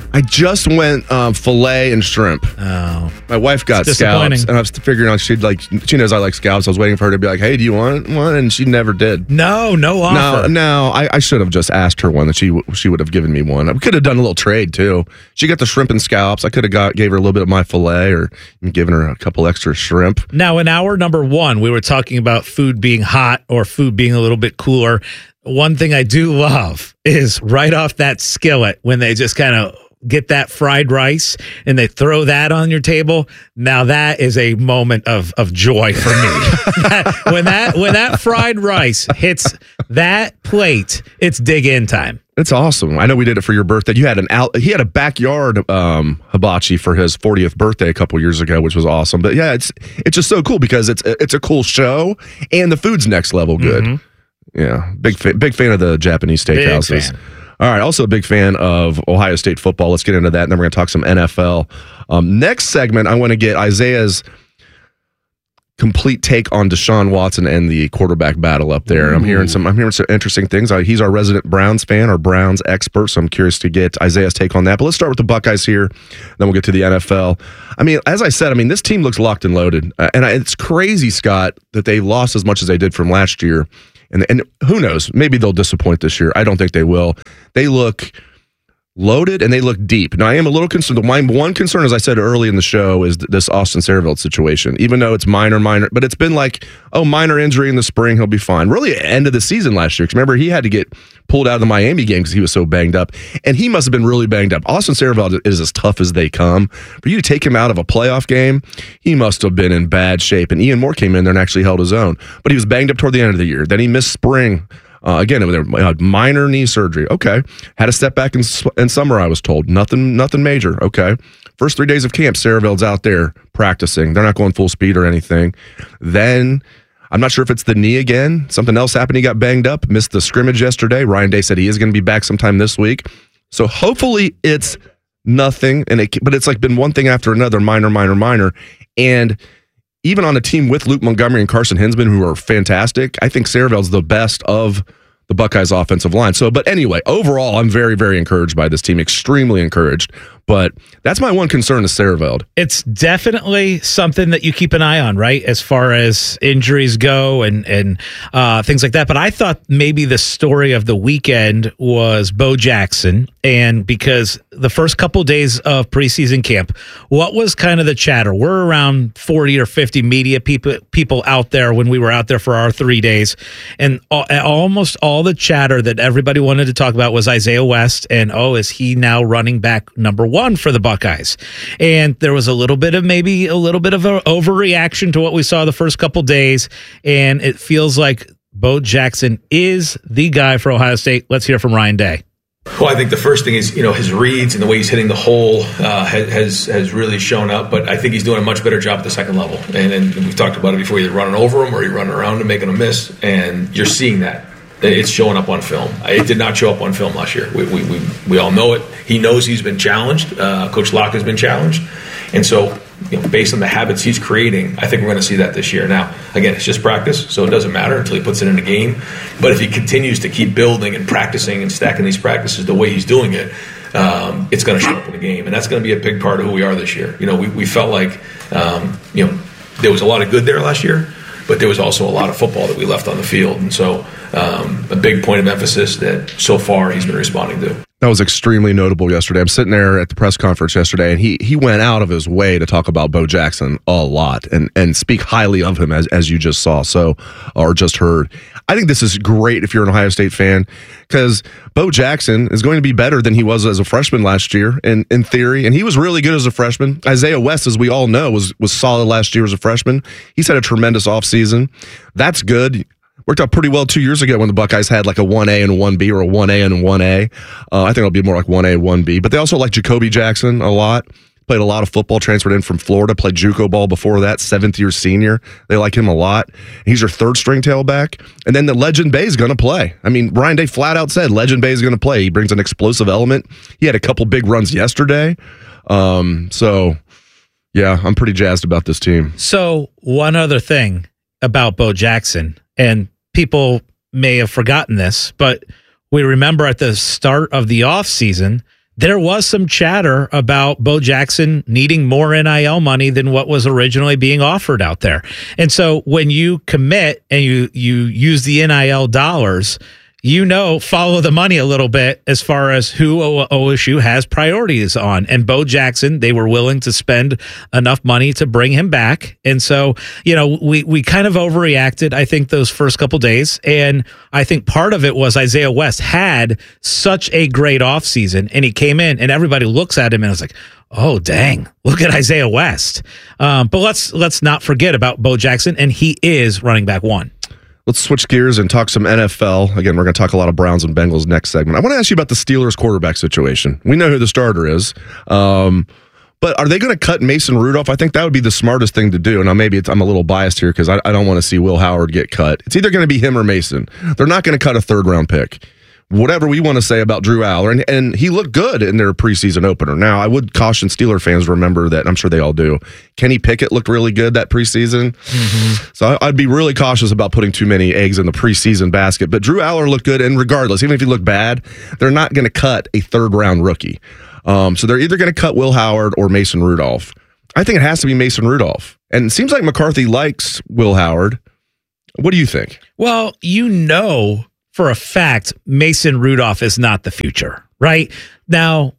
Speaker 1: I just went um, filet and shrimp.
Speaker 3: Oh,
Speaker 1: my wife got
Speaker 3: It's
Speaker 1: scallops,
Speaker 3: disappointing.
Speaker 1: and I was figuring out she'd like. She knows I like scallops. I was waiting for her to be like, "Hey, do you want one?" And she never did.
Speaker 3: No, no offer.
Speaker 1: No, no. I, I should have just asked her one that she w- she would have given me one. I could have done a little trade too. She got the shrimp and scallops. I could have got gave her a little bit of my filet, or given her a couple extra shrimp.
Speaker 3: Now, in hour number one, we were talking about food being hot or food being a little bit cooler. One thing I do love is right off that skillet when they just kind of get that fried rice and they throw that on your table. Now that is a moment of of joy for me. when that when that fried rice hits that plate, it's dig in time.
Speaker 1: It's awesome. I know we did it for your birthday. You had an out. He had a backyard um, hibachi for his fortieth birthday a couple years ago, which was awesome. But yeah, it's it's just so cool because it's it's a cool show and the food's next level good. Mm-hmm. Yeah, big fa- big fan of the Japanese steakhouses. All right, also a big fan of Ohio State football. Let's get into that, and then we're going to talk some N F L. Um, next segment, I want to get Isaiah's complete take on Deshaun Watson and the quarterback battle up there. I'm hearing some. I'm hearing some interesting things. Uh, he's our resident Browns fan, our Browns expert, so I'm curious to get Isaiah's take on that. But let's start with the Buckeyes here, then we'll get to the N F L. I mean, as I said, I mean this team looks locked and loaded, uh, and I, it's crazy, Scott, that they lost as much as they did from last year. And and who knows? Maybe they'll disappoint this year. I don't think they will. They look loaded and they look deep. Now, I am a little concerned. My one concern, as I said early in the show, is this Austin Saraveld situation. Even though it's minor, minor, but it's been like, oh, minor injury in the spring, he'll be fine. Really, end of the season last year. Because remember, he had to get pulled out of the Miami game because he was so banged up. And he must have been really banged up. Austin Saraveld is as tough as they come. For you to take him out of a playoff game, he must have been in bad shape. And Ian Moore came in there and actually held his own. But he was banged up toward the end of the year. Then he missed spring. Uh, again, it was a minor knee surgery. Okay. Had a step back in, in summer, I was told. Nothing nothing major. Okay. First three days of camp, Saraveld's out there practicing. They're not going full speed or anything. Then, I'm not sure if it's the knee again. Something else happened. He got banged up. Missed the scrimmage yesterday. Ryan Day said he is going to be back sometime this week. So hopefully it's nothing. And it, But it's like been one thing after another, minor, minor, minor. And even on a team with Luke Montgomery and Carson Hinsman, who are fantastic, I think Saraveld's the best of the Buckeyes offensive line. So, but anyway, overall, I'm very, very encouraged by this team, extremely encouraged. But that's my one concern is Saraveld.
Speaker 3: It's definitely something that you keep an eye on, right? As far as injuries go and, and uh, things like that. But I thought maybe the story of the weekend was Bo Jackson. And because the first couple days of preseason camp, what was kind of the chatter? We're around forty or fifty media people people out there when we were out there for our three days. And all, almost all the chatter that everybody wanted to talk about was Isaiah West. And, oh, is he now running back number one for the Buckeyes? And there was a little bit of maybe a little bit of an overreaction to what we saw the first couple days. And it feels like Bo Jackson is the guy for Ohio State. Let's hear from Ryan Day.
Speaker 10: Well, I think the first thing is, you know, his reads and the way he's hitting the hole uh, has has really shown up. But I think he's doing a much better job at the second level. And, and we've talked about it before. You're running over him or you're running around and making a miss. And you're seeing that. It's showing up on film. It did not show up on film last year. We we we, we all know it. He knows he's been challenged. Uh, Coach Locke has been challenged. And so, you know, based on the habits he's creating, I think we're going to see that this year. Now, again, it's just practice, so it doesn't matter until he puts it in a game. But if he continues to keep building and practicing and stacking these practices the way he's doing it, um, it's going to show up in the game. And that's going to be a big part of who we are this year. You know, we, we felt like, um, you know, there was a lot of good there last year, but there was also a lot of football that we left on the field. And so um, a big point of emphasis that so far he's been responding to.
Speaker 1: That was extremely notable yesterday. I'm sitting there at the press conference yesterday, and he he went out of his way to talk about Bo Jackson a lot and and speak highly of him, as as you just saw, so or just heard. I think this is great if you're an Ohio State fan, because Bo Jackson is going to be better than he was as a freshman last year, in, in theory, and he was really good as a freshman. Isaiah West, as we all know, was was solid last year as a freshman. He's had a tremendous offseason. That's good. Worked out pretty well two years ago when the Buckeyes had like a one A and a one B or a one A and a one A. Uh, I think it'll be more like one A, one B. But they also like Jacoby Jackson a lot. Played a lot of football, transferred in from Florida, played JUCO ball before that, seventh-year senior. They like him a lot. He's your third-string tailback. And then the Legend Bay is going to play. I mean, Ryan Day flat out said Legend Bay is going to play. He brings an explosive element. He had a couple big runs yesterday. Um, so, yeah, I'm pretty jazzed about this team.
Speaker 3: So, one other thing about Bo Jackson, and people may have forgotten this, but we remember at the start of the offseason there was some chatter about Bo Jackson needing more N I L money than what was originally being offered out there. And so when you commit and you you use the N I L dollars, you know, follow the money a little bit as far as who O S U has priorities on. And Bo Jackson, they were willing to spend enough money to bring him back. And so, you know, we, we kind of overreacted, I think, those first couple days. And I think part of it was Isaiah West had such a great offseason, and he came in and everybody looks at him and was like, oh, dang, look at Isaiah West. Um, but let's let's not forget about Bo Jackson, and he is running back one.
Speaker 1: Let's switch gears and talk some N F L. Again, we're going to talk a lot of Browns and Bengals next segment. I want to ask you about the Steelers quarterback situation. We know who the starter is, um, but are they going to cut Mason Rudolph? I think that would be the smartest thing to do. Now, maybe it's, I'm a little biased here because I, I don't want to see Will Howard get cut. It's either going to be him or Mason. They're not going to cut a third-round pick. Whatever we want to say about Drew Aller, and, and he looked good in their preseason opener. Now, I would caution Steeler fans to remember that, I'm sure they all do, Kenny Pickett looked really good that preseason. Mm-hmm. So I'd be really cautious about putting too many eggs in the preseason basket. But Drew Aller looked good, and regardless, even if he looked bad, they're not going to cut a third-round rookie. Um, so they're either going to cut Will Howard or Mason Rudolph. I think it has to be Mason Rudolph. And it seems like McCarthy likes Will Howard. What do you think?
Speaker 3: Well, you know for a fact, Mason Rudolph is not the future, right? Now,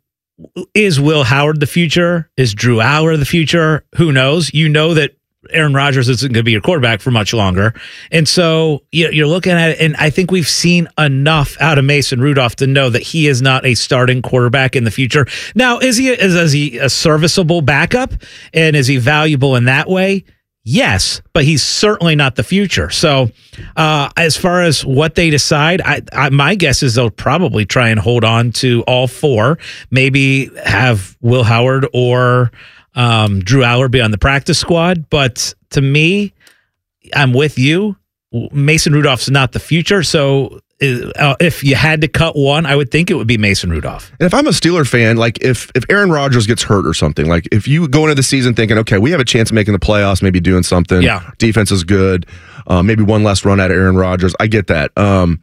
Speaker 3: is Will Howard the future? Is Drew Aller the future? Who knows? You know that Aaron Rodgers isn't going to be your quarterback for much longer. And so you're looking at it, and I think we've seen enough out of Mason Rudolph to know that he is not a starting quarterback in the future. Now, is he, is, is he a serviceable backup? And is he valuable in that way? Yes, but he's certainly not the future. So uh, as far as what they decide, I, I, my guess is they'll probably try and hold on to all four, maybe have Will Howard or um, Drew Aller be on the practice squad. But to me, I'm with you. Mason Rudolph's not the future. So Uh, if you had to cut one, I would think it would be Mason Rudolph.
Speaker 1: And if I'm a Steeler fan, like if if Aaron Rodgers gets hurt or something, like if you go into the season thinking, okay, we have a chance of making the playoffs, maybe doing something.
Speaker 3: Yeah.
Speaker 1: Defense is good. Uh, maybe one less run at Aaron Rodgers. I get that. Um,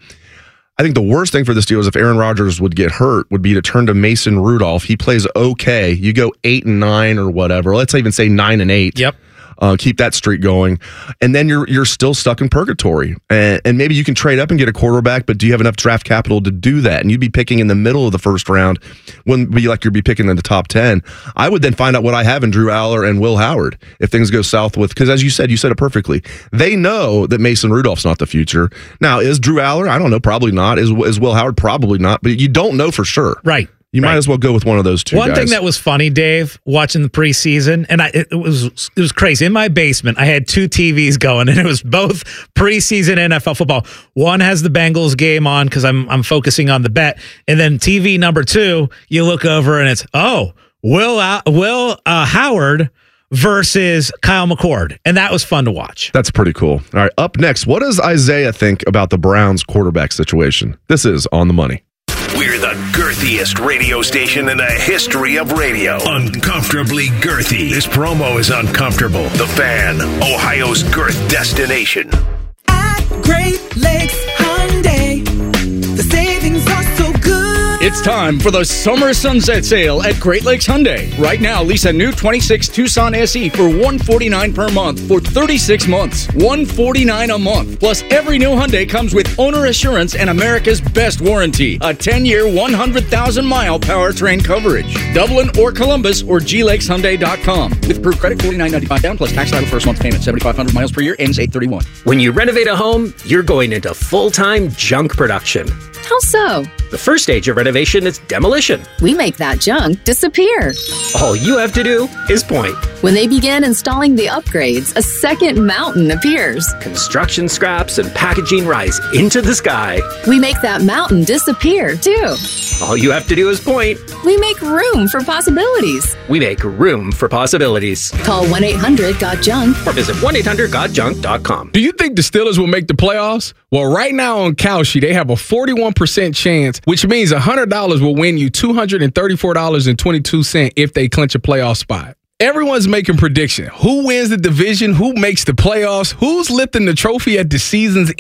Speaker 1: I think the worst thing for the Steelers, if Aaron Rodgers would get hurt, would be to turn to Mason Rudolph. He plays okay. You go eight and nine or whatever. Let's even say nine and eight.
Speaker 3: Yep.
Speaker 1: Uh, keep that streak going, and then you're you're still stuck in purgatory. And, and maybe you can trade up and get a quarterback, but do you have enough draft capital to do that? And you'd be picking in the middle of the first round, wouldn't be like you'd be picking in the top ten. I would then find out what I have in Drew Aller and Will Howard if things go south with, because as you said, you said it perfectly. They know that Mason Rudolph's not the future. Now, is Drew Aller? I don't know. Probably not. Is is Will Howard? Probably not. But you don't know for sure.
Speaker 3: Right.
Speaker 1: You
Speaker 3: right.
Speaker 1: might as well go with one of those two
Speaker 3: One
Speaker 1: guys.
Speaker 3: thing that was funny, Dave, watching the preseason, and I, it was it was crazy. In my basement, I had two T Vs going, and it was both preseason N F L football. One has the Bengals game on because I'm I'm focusing on the bet, and then T V number two, you look over and it's oh Will uh, Will uh, Howard versus Kyle McCord, and that was fun to watch.
Speaker 1: That's pretty cool. All right, up next, what does Isaiah think about the Browns quarterback situation? This is On the Money.
Speaker 6: We're the girthiest radio station in the history of radio. Uncomfortably girthy. This promo is uncomfortable. The Fan, Ohio's girth destination.
Speaker 8: At Great Lakes Hyundai, the savings are so good.
Speaker 11: It's time for the summer sunset sale at Great Lakes Hyundai. Right now, lease a new twenty-six Tucson S E for one hundred forty-nine dollars per month for thirty-six months. one hundred forty-nine dollars a month. Plus, every new Hyundai comes with owner assurance and America's best warranty. A ten-year, one hundred thousand mile powertrain coverage. Dublin or Columbus or G Lakes Hyundai dot com. With approved credit, forty-nine ninety-five down plus tax title first month payment. seventy-five hundred miles per year, ends eight thirty-one.
Speaker 12: When you renovate a home, you're going into full-time junk production.
Speaker 13: How so?
Speaker 12: The first stage of renovation is demolition.
Speaker 13: We make that junk disappear.
Speaker 12: All you have to do is point.
Speaker 13: When they begin installing the upgrades, a second mountain appears.
Speaker 12: Construction scraps and packaging rise into the sky.
Speaker 13: We make that mountain disappear, too.
Speaker 12: All you have to do is point.
Speaker 13: We make room for possibilities.
Speaker 12: We make room for possibilities.
Speaker 13: Call one eight hundred got junk
Speaker 12: or visit one eight hundred got junk dot com.
Speaker 14: Do you think the Steelers will make the playoffs? Well, right now on Kalshi, they have a forty-one percent chance, which means one hundred dollars will win you two hundred thirty-four dollars and twenty-two cents if they clinch a playoff spot. Everyone's making prediction. Who wins the division? Who makes the playoffs? Who's lifting the trophy at the season's end?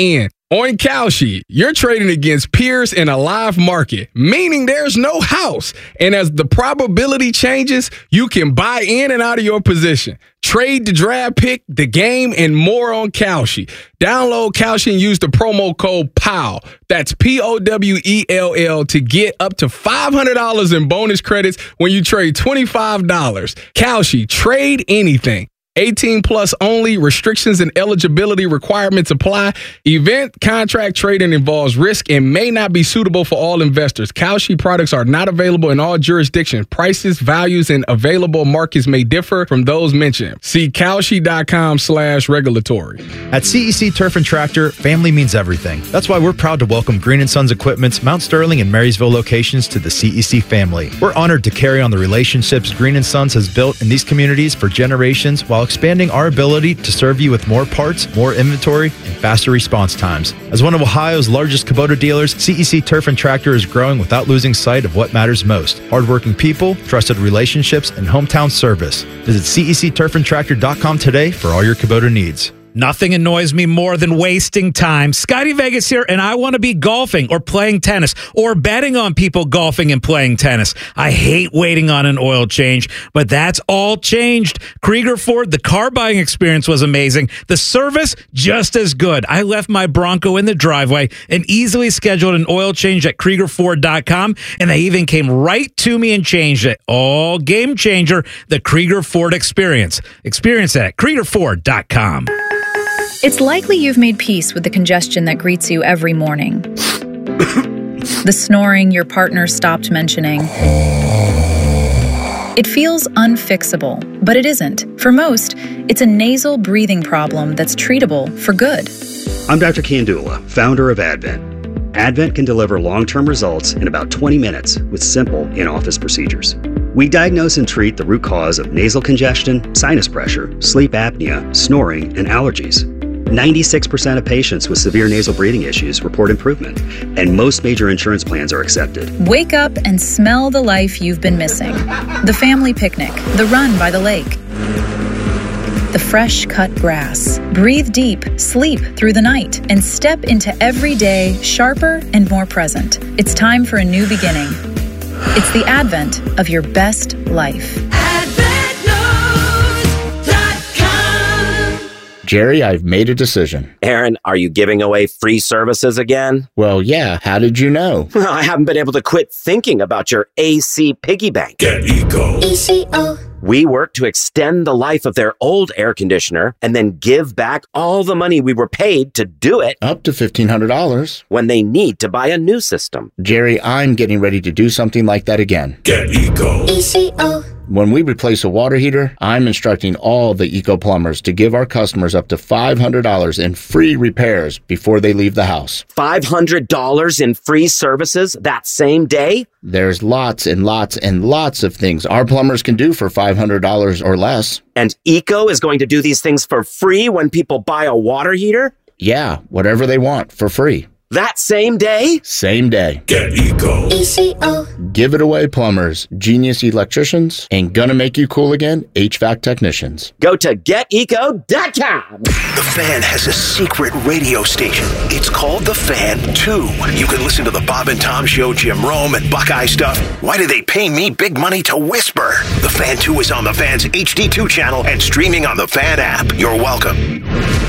Speaker 14: On Kalshi, you're trading against peers in a live market, meaning there's no house. And as the probability changes, you can buy in and out of your position. Trade the draft pick, the game, and more on Kalshi. Download Kalshi and use the promo code P O W. That's P O W E L L to get up to five hundred dollars in bonus credits when you trade twenty-five dollars. Kalshi, trade anything. eighteen plus only. Restrictions and eligibility requirements apply. Event contract trading involves risk and may not be suitable for all investors. Kalshi products are not available in all jurisdictions. Prices, values, and available markets may differ from those mentioned. See Kalshi.com slash regulatory.
Speaker 4: At C E C Turf and Tractor, family means everything. That's why we're proud to welcome Green and Sons Equipment's Mount Sterling and Marysville locations to the C E C family. We're honored to carry on the relationships Green and Sons has built in these communities for generations while expanding our ability to serve you with more parts, more inventory, and faster response times. As one of Ohio's largest Kubota dealers, C E C Turf and Tractor is growing without losing sight of what matters most: hardworking people, trusted relationships, and hometown service. Visit C E C turf and tractor dot com today for all your Kubota needs.
Speaker 3: Nothing annoys me more than wasting time. Scotty Vegas here, and I want to be golfing or playing tennis or betting on people golfing and playing tennis. I hate waiting on an oil change, but that's all changed. Krieger Ford, the car buying experience was amazing. The service, just as good. I left my Bronco in the driveway and easily scheduled an oil change at Krieger Ford dot com, and they even came right to me and changed it. All game changer, the Krieger Ford experience. Experience that at Krieger Ford dot com.
Speaker 5: It's likely you've made peace with the congestion that greets you every morning. The snoring your partner stopped mentioning. It feels unfixable, but it isn't. For most, it's a nasal breathing problem that's treatable for good.
Speaker 7: I'm Doctor Kandula, founder of Advent. Advent can deliver long-term results in about twenty minutes with simple in-office procedures. We diagnose and treat the root cause of nasal congestion, sinus pressure, sleep apnea, snoring, and allergies. ninety-six percent of patients with severe nasal breathing issues report improvement, and most major insurance plans are accepted.
Speaker 5: Wake up and smell the life you've been missing. The family picnic, the run by the lake, the fresh cut grass. Breathe deep, sleep through the night, and step into every day sharper and more present. It's time for a new beginning. It's the advent of your best life.
Speaker 15: Jerry, I've made a decision.
Speaker 12: Aaron, are you giving away free services again?
Speaker 15: Well, yeah. How did you know?
Speaker 12: Well, I haven't been able to quit thinking about your A C piggy bank.
Speaker 6: Get Eco.
Speaker 12: E C O. We work to extend the life of their old air conditioner and then give back all the money we were paid to do it.
Speaker 15: Up to fifteen hundred dollars.
Speaker 12: When they need to buy a new system.
Speaker 15: Jerry, I'm getting ready to do something like that again.
Speaker 6: Get Eco.
Speaker 12: E C O.
Speaker 15: When we replace a water heater, I'm instructing all the Eco plumbers to give our customers up to five hundred dollars in free repairs before they leave the house.
Speaker 12: five hundred dollars in free services that same day?
Speaker 15: There's lots and lots and lots of things our plumbers can do for five hundred dollars or less.
Speaker 12: And Eco is going to do these things for free when people buy a water heater?
Speaker 15: Yeah, whatever they want for free.
Speaker 12: That same day?
Speaker 15: Same day.
Speaker 6: Get Eco.
Speaker 12: E C O.
Speaker 15: Give it away, plumbers, genius electricians, and gonna make you cool again, H V A C technicians.
Speaker 12: Go to get eco dot com.
Speaker 6: The Fan has a secret radio station. It's called The Fan two. You can listen to the Bob and Tom Show, Jim Rome, and Buckeye stuff. Why do they pay me big money to whisper? The Fan two is on the Fan's H D two channel and streaming on the Fan app. You're welcome.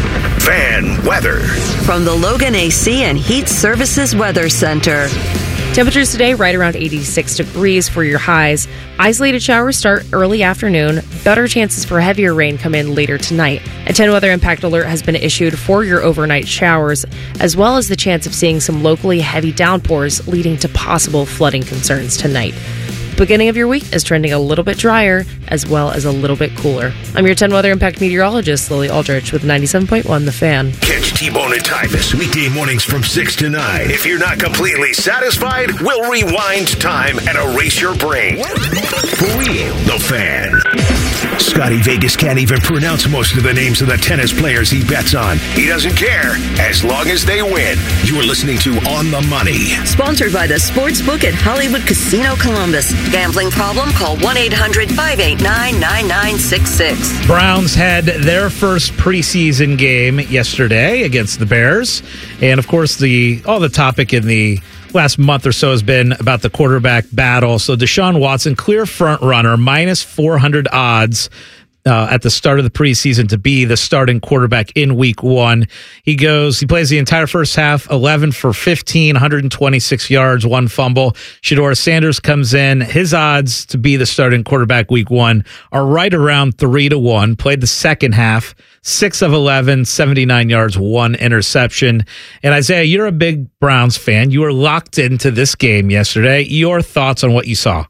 Speaker 6: Fan weather.
Speaker 25: From the Logan A C and Heat Services Weather Center.
Speaker 16: Temperatures today right around eighty-six degrees for your highs. Isolated showers start early afternoon. Better chances for heavier rain come in later tonight. A ten weather impact alert has been issued for your overnight showers, as well as the chance of seeing some locally heavy downpours leading to possible flooding concerns tonight. Beginning of your week is trending a little bit drier as well as a little bit cooler. I'm your ten weather impact meteorologist, Lily Aldrich, with ninety-seven point one The Fan.
Speaker 6: Catch T-Bone and Tyvus weekday mornings from six to nine. If you're not completely satisfied, we'll rewind time and erase your brain. For real, The Fan. Scotty Vegas can't even pronounce most of the names of the tennis players he bets on. He doesn't care, as long as they win. You're listening to On the Money.
Speaker 25: Sponsored by the Sportsbook at Hollywood Casino Columbus. Gambling problem? Call one eight hundred five eight nine nine nine six six.
Speaker 3: Browns had their first preseason game yesterday. Sunday against the Bears. And, of course, the all the topic in the last month or so has been about the quarterback battle. So Deshaun Watson, clear front runner, minus four hundred odds uh, at the start of the preseason to be the starting quarterback in week one. He goes, he plays the entire first half, eleven for fifteen, one hundred twenty-six yards, one fumble. Shedeur Sanders comes in. His odds to be the starting quarterback week one are right around three to one. Played the second half, six of eleven, seventy-nine yards, one interception. And Isaiah, you're a big Browns fan. You were locked into this game yesterday. Your thoughts on what you saw?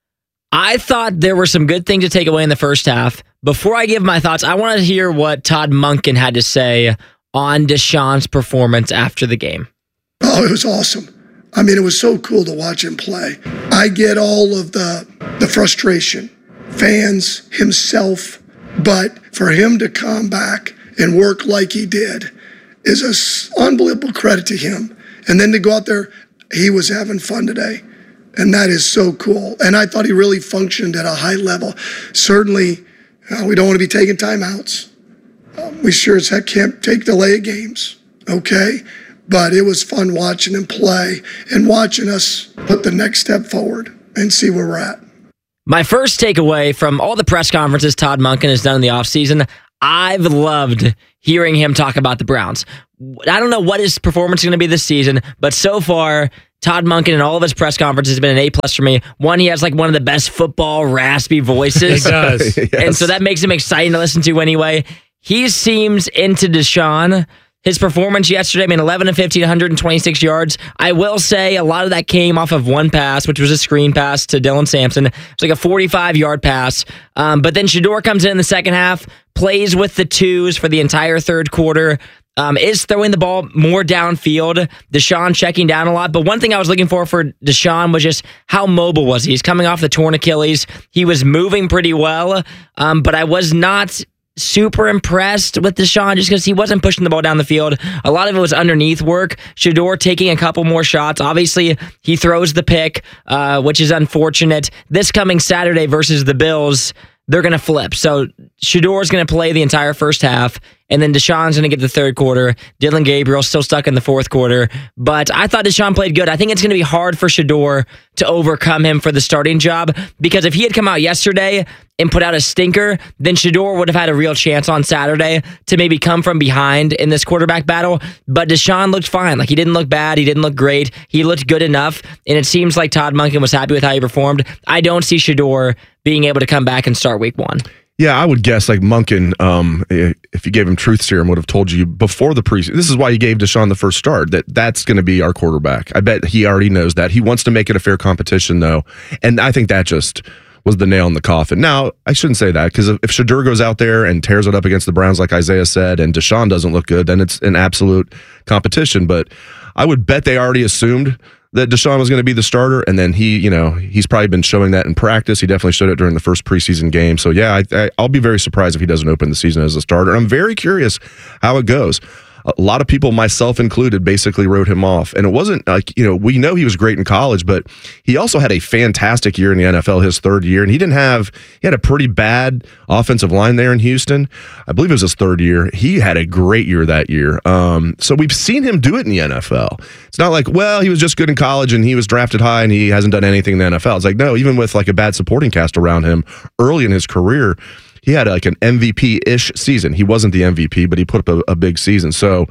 Speaker 2: I thought there were some good things to take away in the first half. Before I give my thoughts, I want to hear what Todd Monken had to say on Deshaun's performance after the game.
Speaker 9: Oh, it was awesome. I mean, it was so cool to watch him play. I get all of the the frustration, fans, himself, but for him to come back and work like he did is an unbelievable credit to him. And then to go out there, he was having fun today. And that is so cool. And I thought he really functioned at a high level. Certainly, uh, we don't want to be taking timeouts. Um, we sure as heck can't take delay of games, okay? But it was fun watching him play and watching us put the next step forward and see where we're at.
Speaker 2: My first takeaway from all the press conferences Todd Monken has done in the offseason, I've loved hearing him talk about the Browns. I don't know what his performance is going to be this season, but so far, Todd Monken in all of his press conferences has been an A-plus for me. One, he has like one of the best football raspy voices.
Speaker 3: He does.
Speaker 2: Yes.
Speaker 3: Yes.
Speaker 2: And so that makes him exciting to listen to anyway. He seems into Deshaun. His performance yesterday, I mean, eleven of fifteen, one hundred twenty-six yards. I will say a lot of that came off of one pass, which was a screen pass to Dylan Sampson. It's like a forty-five-yard pass. Um, but then Shedeur comes in in the second half, plays with the twos for the entire third quarter. Um, is throwing the ball more downfield. Deshaun checking down a lot. But one thing I was looking for for Deshaun was just how mobile was he? He's coming off the torn Achilles. He was moving pretty well, um, but I was not super impressed with Deshaun just because he wasn't pushing the ball down the field. A lot of it was underneath work. Shedeur taking a couple more shots. Obviously, he throws the pick, uh, which is unfortunate. This coming Saturday versus the Bills, they're going to flip. So Shedeur's going to play the entire first half, and then Deshaun's going to get the third quarter. Dylan Gabriel still stuck in the fourth quarter. But I thought Deshaun played good. I think it's going to be hard for Shedeur to overcome him for the starting job, because if he had come out yesterday and put out a stinker, then Shedeur would have had a real chance on Saturday to maybe come from behind in this quarterback battle. But Deshaun looked fine. Like, he didn't look bad. He didn't look great. He looked good enough, and it seems like Todd Monken was happy with how he performed. I don't see Shedeur being able to come back and start week one.
Speaker 1: Yeah, I would guess like Monken, um, if you gave him truth serum, would have told you before the preseason. This is why he gave Deshaun the first start, that that's going to be our quarterback. I bet he already knows that. He wants to make it a fair competition, though. And I think that just was the nail in the coffin. Now, I shouldn't say that, because if, if Shedeur goes out there and tears it up against the Browns, like Isaiah said, and Deshaun doesn't look good, then it's an absolute competition. But I would bet they already assumed that Deshaun was going to be the starter, and then he, you know, he's probably been showing that in practice. He definitely showed it during the first preseason game. So, yeah, I, I, I'll be very surprised if he doesn't open the season as a starter. I'm very curious how it goes. A lot of people, myself included, basically wrote him off. And it wasn't like, you know, we know he was great in college, but he also had a fantastic year in the N F L his third year. And he didn't have, he had a pretty bad offensive line there in Houston. I believe it was his third year. He had a great year that year. Um, so we've seen him do it in the N F L. It's not like, well, he was just good in college and he was drafted high and he hasn't done anything in the N F L. It's like, no, even with like a bad supporting cast around him early in his career, he had like an M V P-ish season. He wasn't the M V P, but he put up a, a big season. So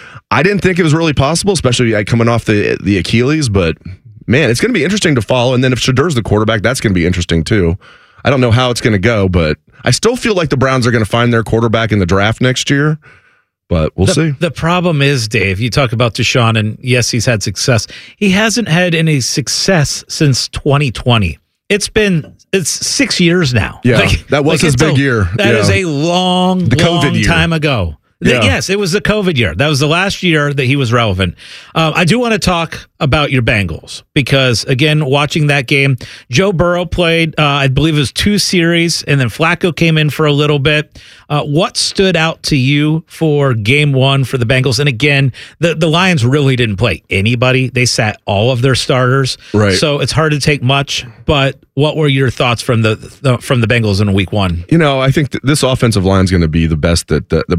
Speaker 1: I didn't think it was really possible, especially like coming off the the Achilles. But, man, it's going to be interesting to follow. And then if Shedeur's the quarterback, that's going to be interesting too. I don't know how it's going to go, but I still feel like the Browns are going to find their quarterback in the draft next year. But we'll
Speaker 3: the,
Speaker 1: see.
Speaker 3: The problem is, Dave, you talk about Deshaun, and yes, he's had success. He hasn't had any success since twenty twenty. It's been it's six years now.
Speaker 1: Yeah,
Speaker 3: like,
Speaker 1: that was
Speaker 3: like
Speaker 1: his big
Speaker 3: a,
Speaker 1: year.
Speaker 3: That
Speaker 1: yeah.
Speaker 3: is a long,
Speaker 1: the
Speaker 3: long
Speaker 1: COVID year.
Speaker 3: time ago.
Speaker 1: Yeah.
Speaker 3: Yes, it was the COVID year. That was the last year that he was relevant. Um, I do want to talk about your Bengals because, again, watching that game, Joe Burrow played, uh, I believe it was two series, and then Flacco came in for a little bit. Uh, what stood out to you for game one for the Bengals? And again, the, the Lions really didn't play anybody. They sat all of their starters.
Speaker 1: Right.
Speaker 3: So it's hard to take much, but what were your thoughts from the, the from the Bengals in week one?
Speaker 1: You know, I think th- this offensive line is going to be the best that the, the Burrows had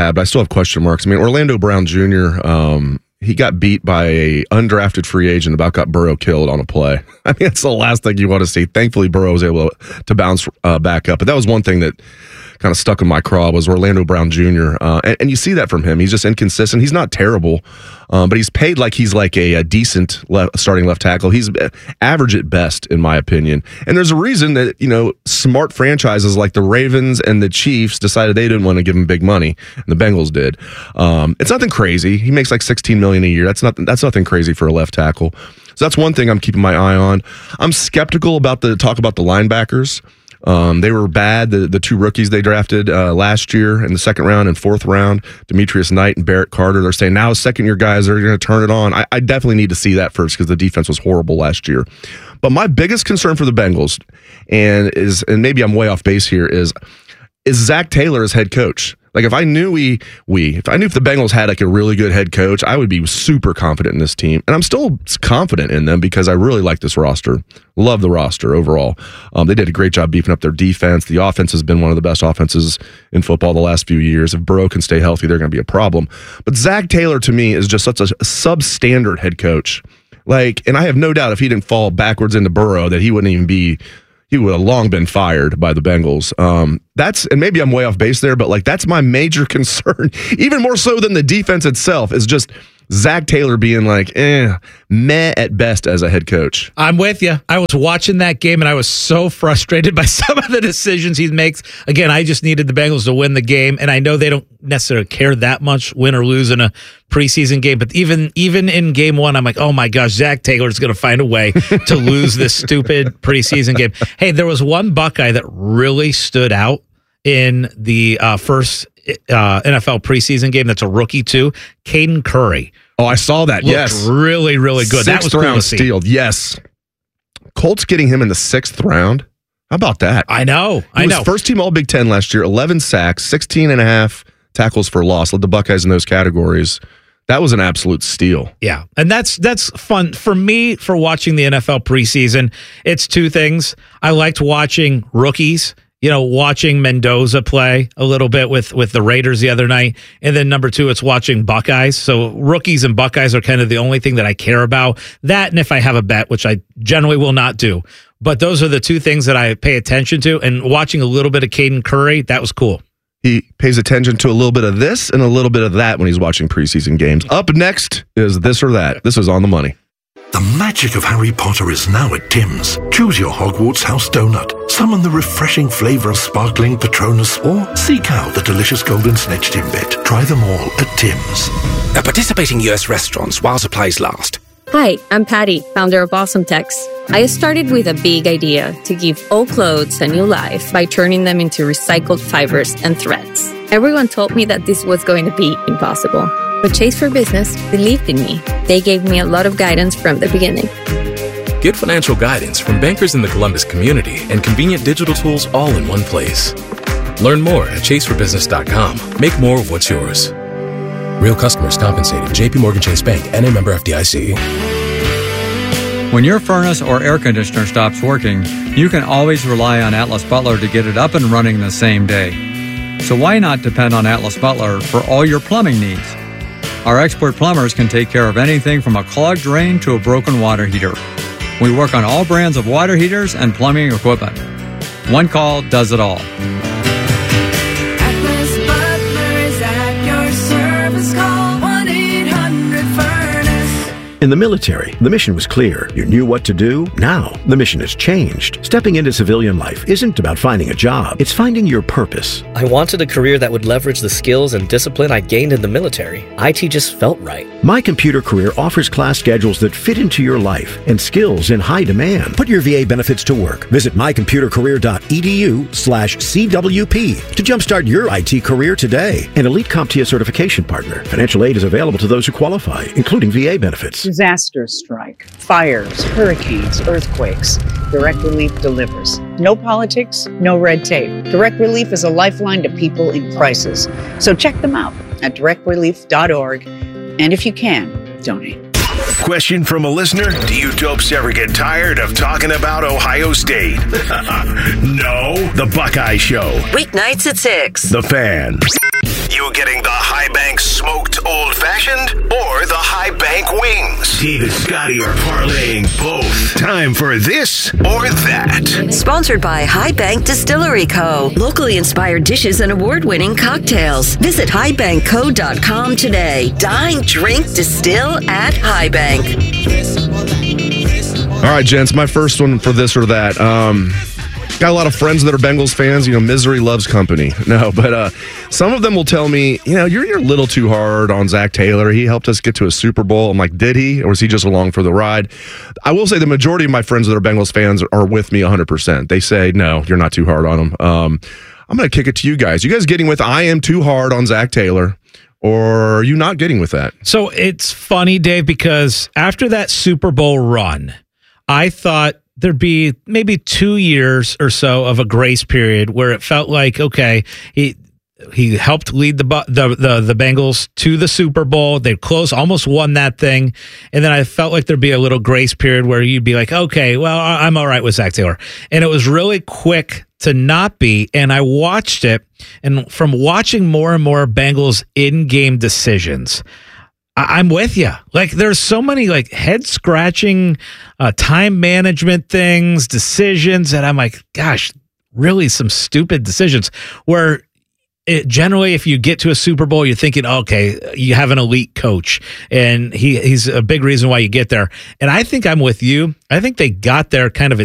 Speaker 1: bad, but I still have question marks. I mean, Orlando Brown Junior, um, he got beat by a undrafted free agent, about got Burrow killed on a play. I mean, it's the last thing you want to see. Thankfully, Burrow was able to bounce uh, back up. But that was one thing that kind of stuck in my craw was Orlando Brown Junior Uh, and, and you see that from him. He's just inconsistent. He's not terrible, um, but he's paid like he's like a, a decent left, starting left tackle. He's average at best, in my opinion. And there's a reason that, you know, smart franchises like the Ravens and the Chiefs decided they didn't want to give him big money, and the Bengals did. Um, it's nothing crazy. He makes like sixteen million dollars a year. That's not that's nothing crazy for a left tackle. So that's one thing I'm keeping my eye on. I'm skeptical about the talk about the linebackers. Um, they were bad. The the two rookies they drafted uh, last year in the second round and fourth round, Demetrius Knight and Barrett Carter. They're saying now second year guys are going to turn it on. I, I definitely need to see that first because the defense was horrible last year. But my biggest concern for the Bengals, and is and maybe I'm way off base here, is is Zach Taylor as head coach. Like if I knew we we if I knew if the Bengals had like a really good head coach, I would be super confident in this team, and I'm still confident in them because I really like this roster. Love the roster overall. Um, they did a great job beefing up their defense. The offense has been one of the best offenses in football the last few years. If Burrow can stay healthy, they're going to be a problem. But Zach Taylor to me is just such a substandard head coach. Like, and I have no doubt if he didn't fall backwards into Burrow that he wouldn't even be. He would have long been fired by the Bengals. Um, that's and maybe I'm way off base there, but like that's my major concern, even more so than the defense itself, is just Zach Taylor being like, eh, meh at best as a head coach.
Speaker 3: I'm with you. I was watching that game, and I was so frustrated by some of the decisions he makes. Again, I just needed the Bengals to win the game, and I know they don't necessarily care that much, win or lose in a preseason game. But even even in game one, I'm like, oh my gosh, Zach Taylor's going to find a way to lose this stupid preseason game. Hey, there was one Buckeye that really stood out in the uh, first uh, N F L preseason game. That's a rookie too, Caden Curry.
Speaker 1: Oh, I saw that.
Speaker 3: Looked
Speaker 1: yes,
Speaker 3: really, really good.
Speaker 1: Sixth
Speaker 3: that was cool
Speaker 1: round
Speaker 3: to see.
Speaker 1: steal. Yes, Colts getting him in the sixth round. How about that?
Speaker 3: I know.
Speaker 1: He
Speaker 3: I
Speaker 1: was
Speaker 3: know.
Speaker 1: First team All Big Ten last year. eleven sacks, sixteen and a half tackles for loss. Led the Buckeyes in those categories. That was an absolute steal.
Speaker 3: Yeah, and that's that's fun for me for watching the N F L preseason. It's two things. I liked watching rookies. You know, watching Mendoza play a little bit with, with the Raiders the other night. And then number two, it's watching Buckeyes. So rookies and Buckeyes are kind of the only thing that I care about. That, and if I have a bet, which I generally will not do. But those are the two things that I pay attention to. And watching a little bit of Caden Curry, that was cool.
Speaker 1: He pays attention to a little bit of this and a little bit of that when he's watching preseason games. Up next is This or That. This is On the Money.
Speaker 17: The magic of Harry Potter is now at Tim's. Choose your Hogwarts house donut, summon the refreshing flavour of sparkling Patronus, or seek out the delicious golden snitch Timbit. Try them all at Tim's.
Speaker 18: At participating U S restaurants while supplies last.
Speaker 19: Hi, I'm Patty, founder of Awesome Tex. I started with a big idea to give old clothes a new life by turning them into recycled fibers and threads. Everyone told me that this was going to be impossible. But Chase for Business believed in me. They gave me a lot of guidance from the beginning.
Speaker 20: Get financial guidance from bankers in the Columbus community and convenient digital tools all in one place. Learn more at chase for business dot com. Make more of what's yours. Real customers compensated. J P Morgan Chase Bank, N A member F D I C.
Speaker 21: When your furnace or air conditioner stops working, you can always rely on Atlas Butler to get it up and running the same day. So why not depend on Atlas Butler for all your plumbing needs? Our expert plumbers can take care of anything from a clogged drain to a broken water heater. We work on all brands of water heaters and plumbing equipment. One call does it all.
Speaker 8: Atlas Butler is at your service. Call one eight hundred furnace.
Speaker 22: In the military, the mission was clear. You knew what to do. Now, the mission has changed. Stepping into civilian life isn't about finding a job. It's finding your purpose.
Speaker 23: I wanted a career that would leverage the skills and discipline I gained in the military. I T just felt right.
Speaker 22: My Computer Career offers class schedules that fit into your life and skills in high demand. Put your V A benefits to work. Visit my computer career dot e d u slash C W P to jumpstart your I T career today. An Elite CompTIA certification partner. Financial aid is available to those who qualify, including V A benefits.
Speaker 24: Disasters strike, fires, hurricanes, earthquakes. Direct Relief delivers. No politics, no red tape. Direct Relief is a lifeline to people in crisis. So check them out at direct relief dot org. And if you can, donate.
Speaker 6: Question from a listener: do you dopes ever get tired of talking about Ohio State? No, the Buckeye Show.
Speaker 25: Weeknights at six.
Speaker 6: The Fan. You getting the High Bank smoked old fashioned or the High Bank wings? Steve and Scotty are parlaying both. Time for this or that.
Speaker 25: Sponsored by High Bank Distillery Co. Locally inspired dishes and award-winning cocktails. Visit high bank co dot com today. Dine, drink, distill at High Bank.
Speaker 1: All right, gents, my first one for this or that. Um, got a lot of friends that are Bengals fans. You know, misery loves company. No, but uh, some of them will tell me, you know, you're, you're a little too hard on Zach Taylor. He helped us get to a Super Bowl. I'm like, did he? Or was he just along for the ride? I will say the majority of my friends that are Bengals fans are with me one hundred percent. They say, no, you're not too hard on him. Um, I'm going to kick it to you guys. You guys getting with I am too hard on Zach Taylor? Or are you not getting with that?
Speaker 3: So it's funny, Dave, because after that Super Bowl run, I thought there'd be maybe two years or so of a grace period where it felt like, okay, he he helped lead the the the, the Bengals to the Super Bowl. They close, almost won that thing. And then I felt like there'd be a little grace period where you'd be like, okay, well, I'm all right with Zach Taylor. And it was really quick to not be. And I watched it. And from watching more and more Bengals in-game decisions, I'm with you. Like, there's so many like head scratching, uh, time management things, decisions that I'm like, gosh, really some stupid decisions where it, generally if you get to a Super Bowl, you're thinking, okay, you have an elite coach and he he's a big reason why you get there. And I think I'm with you. I think they got there kind of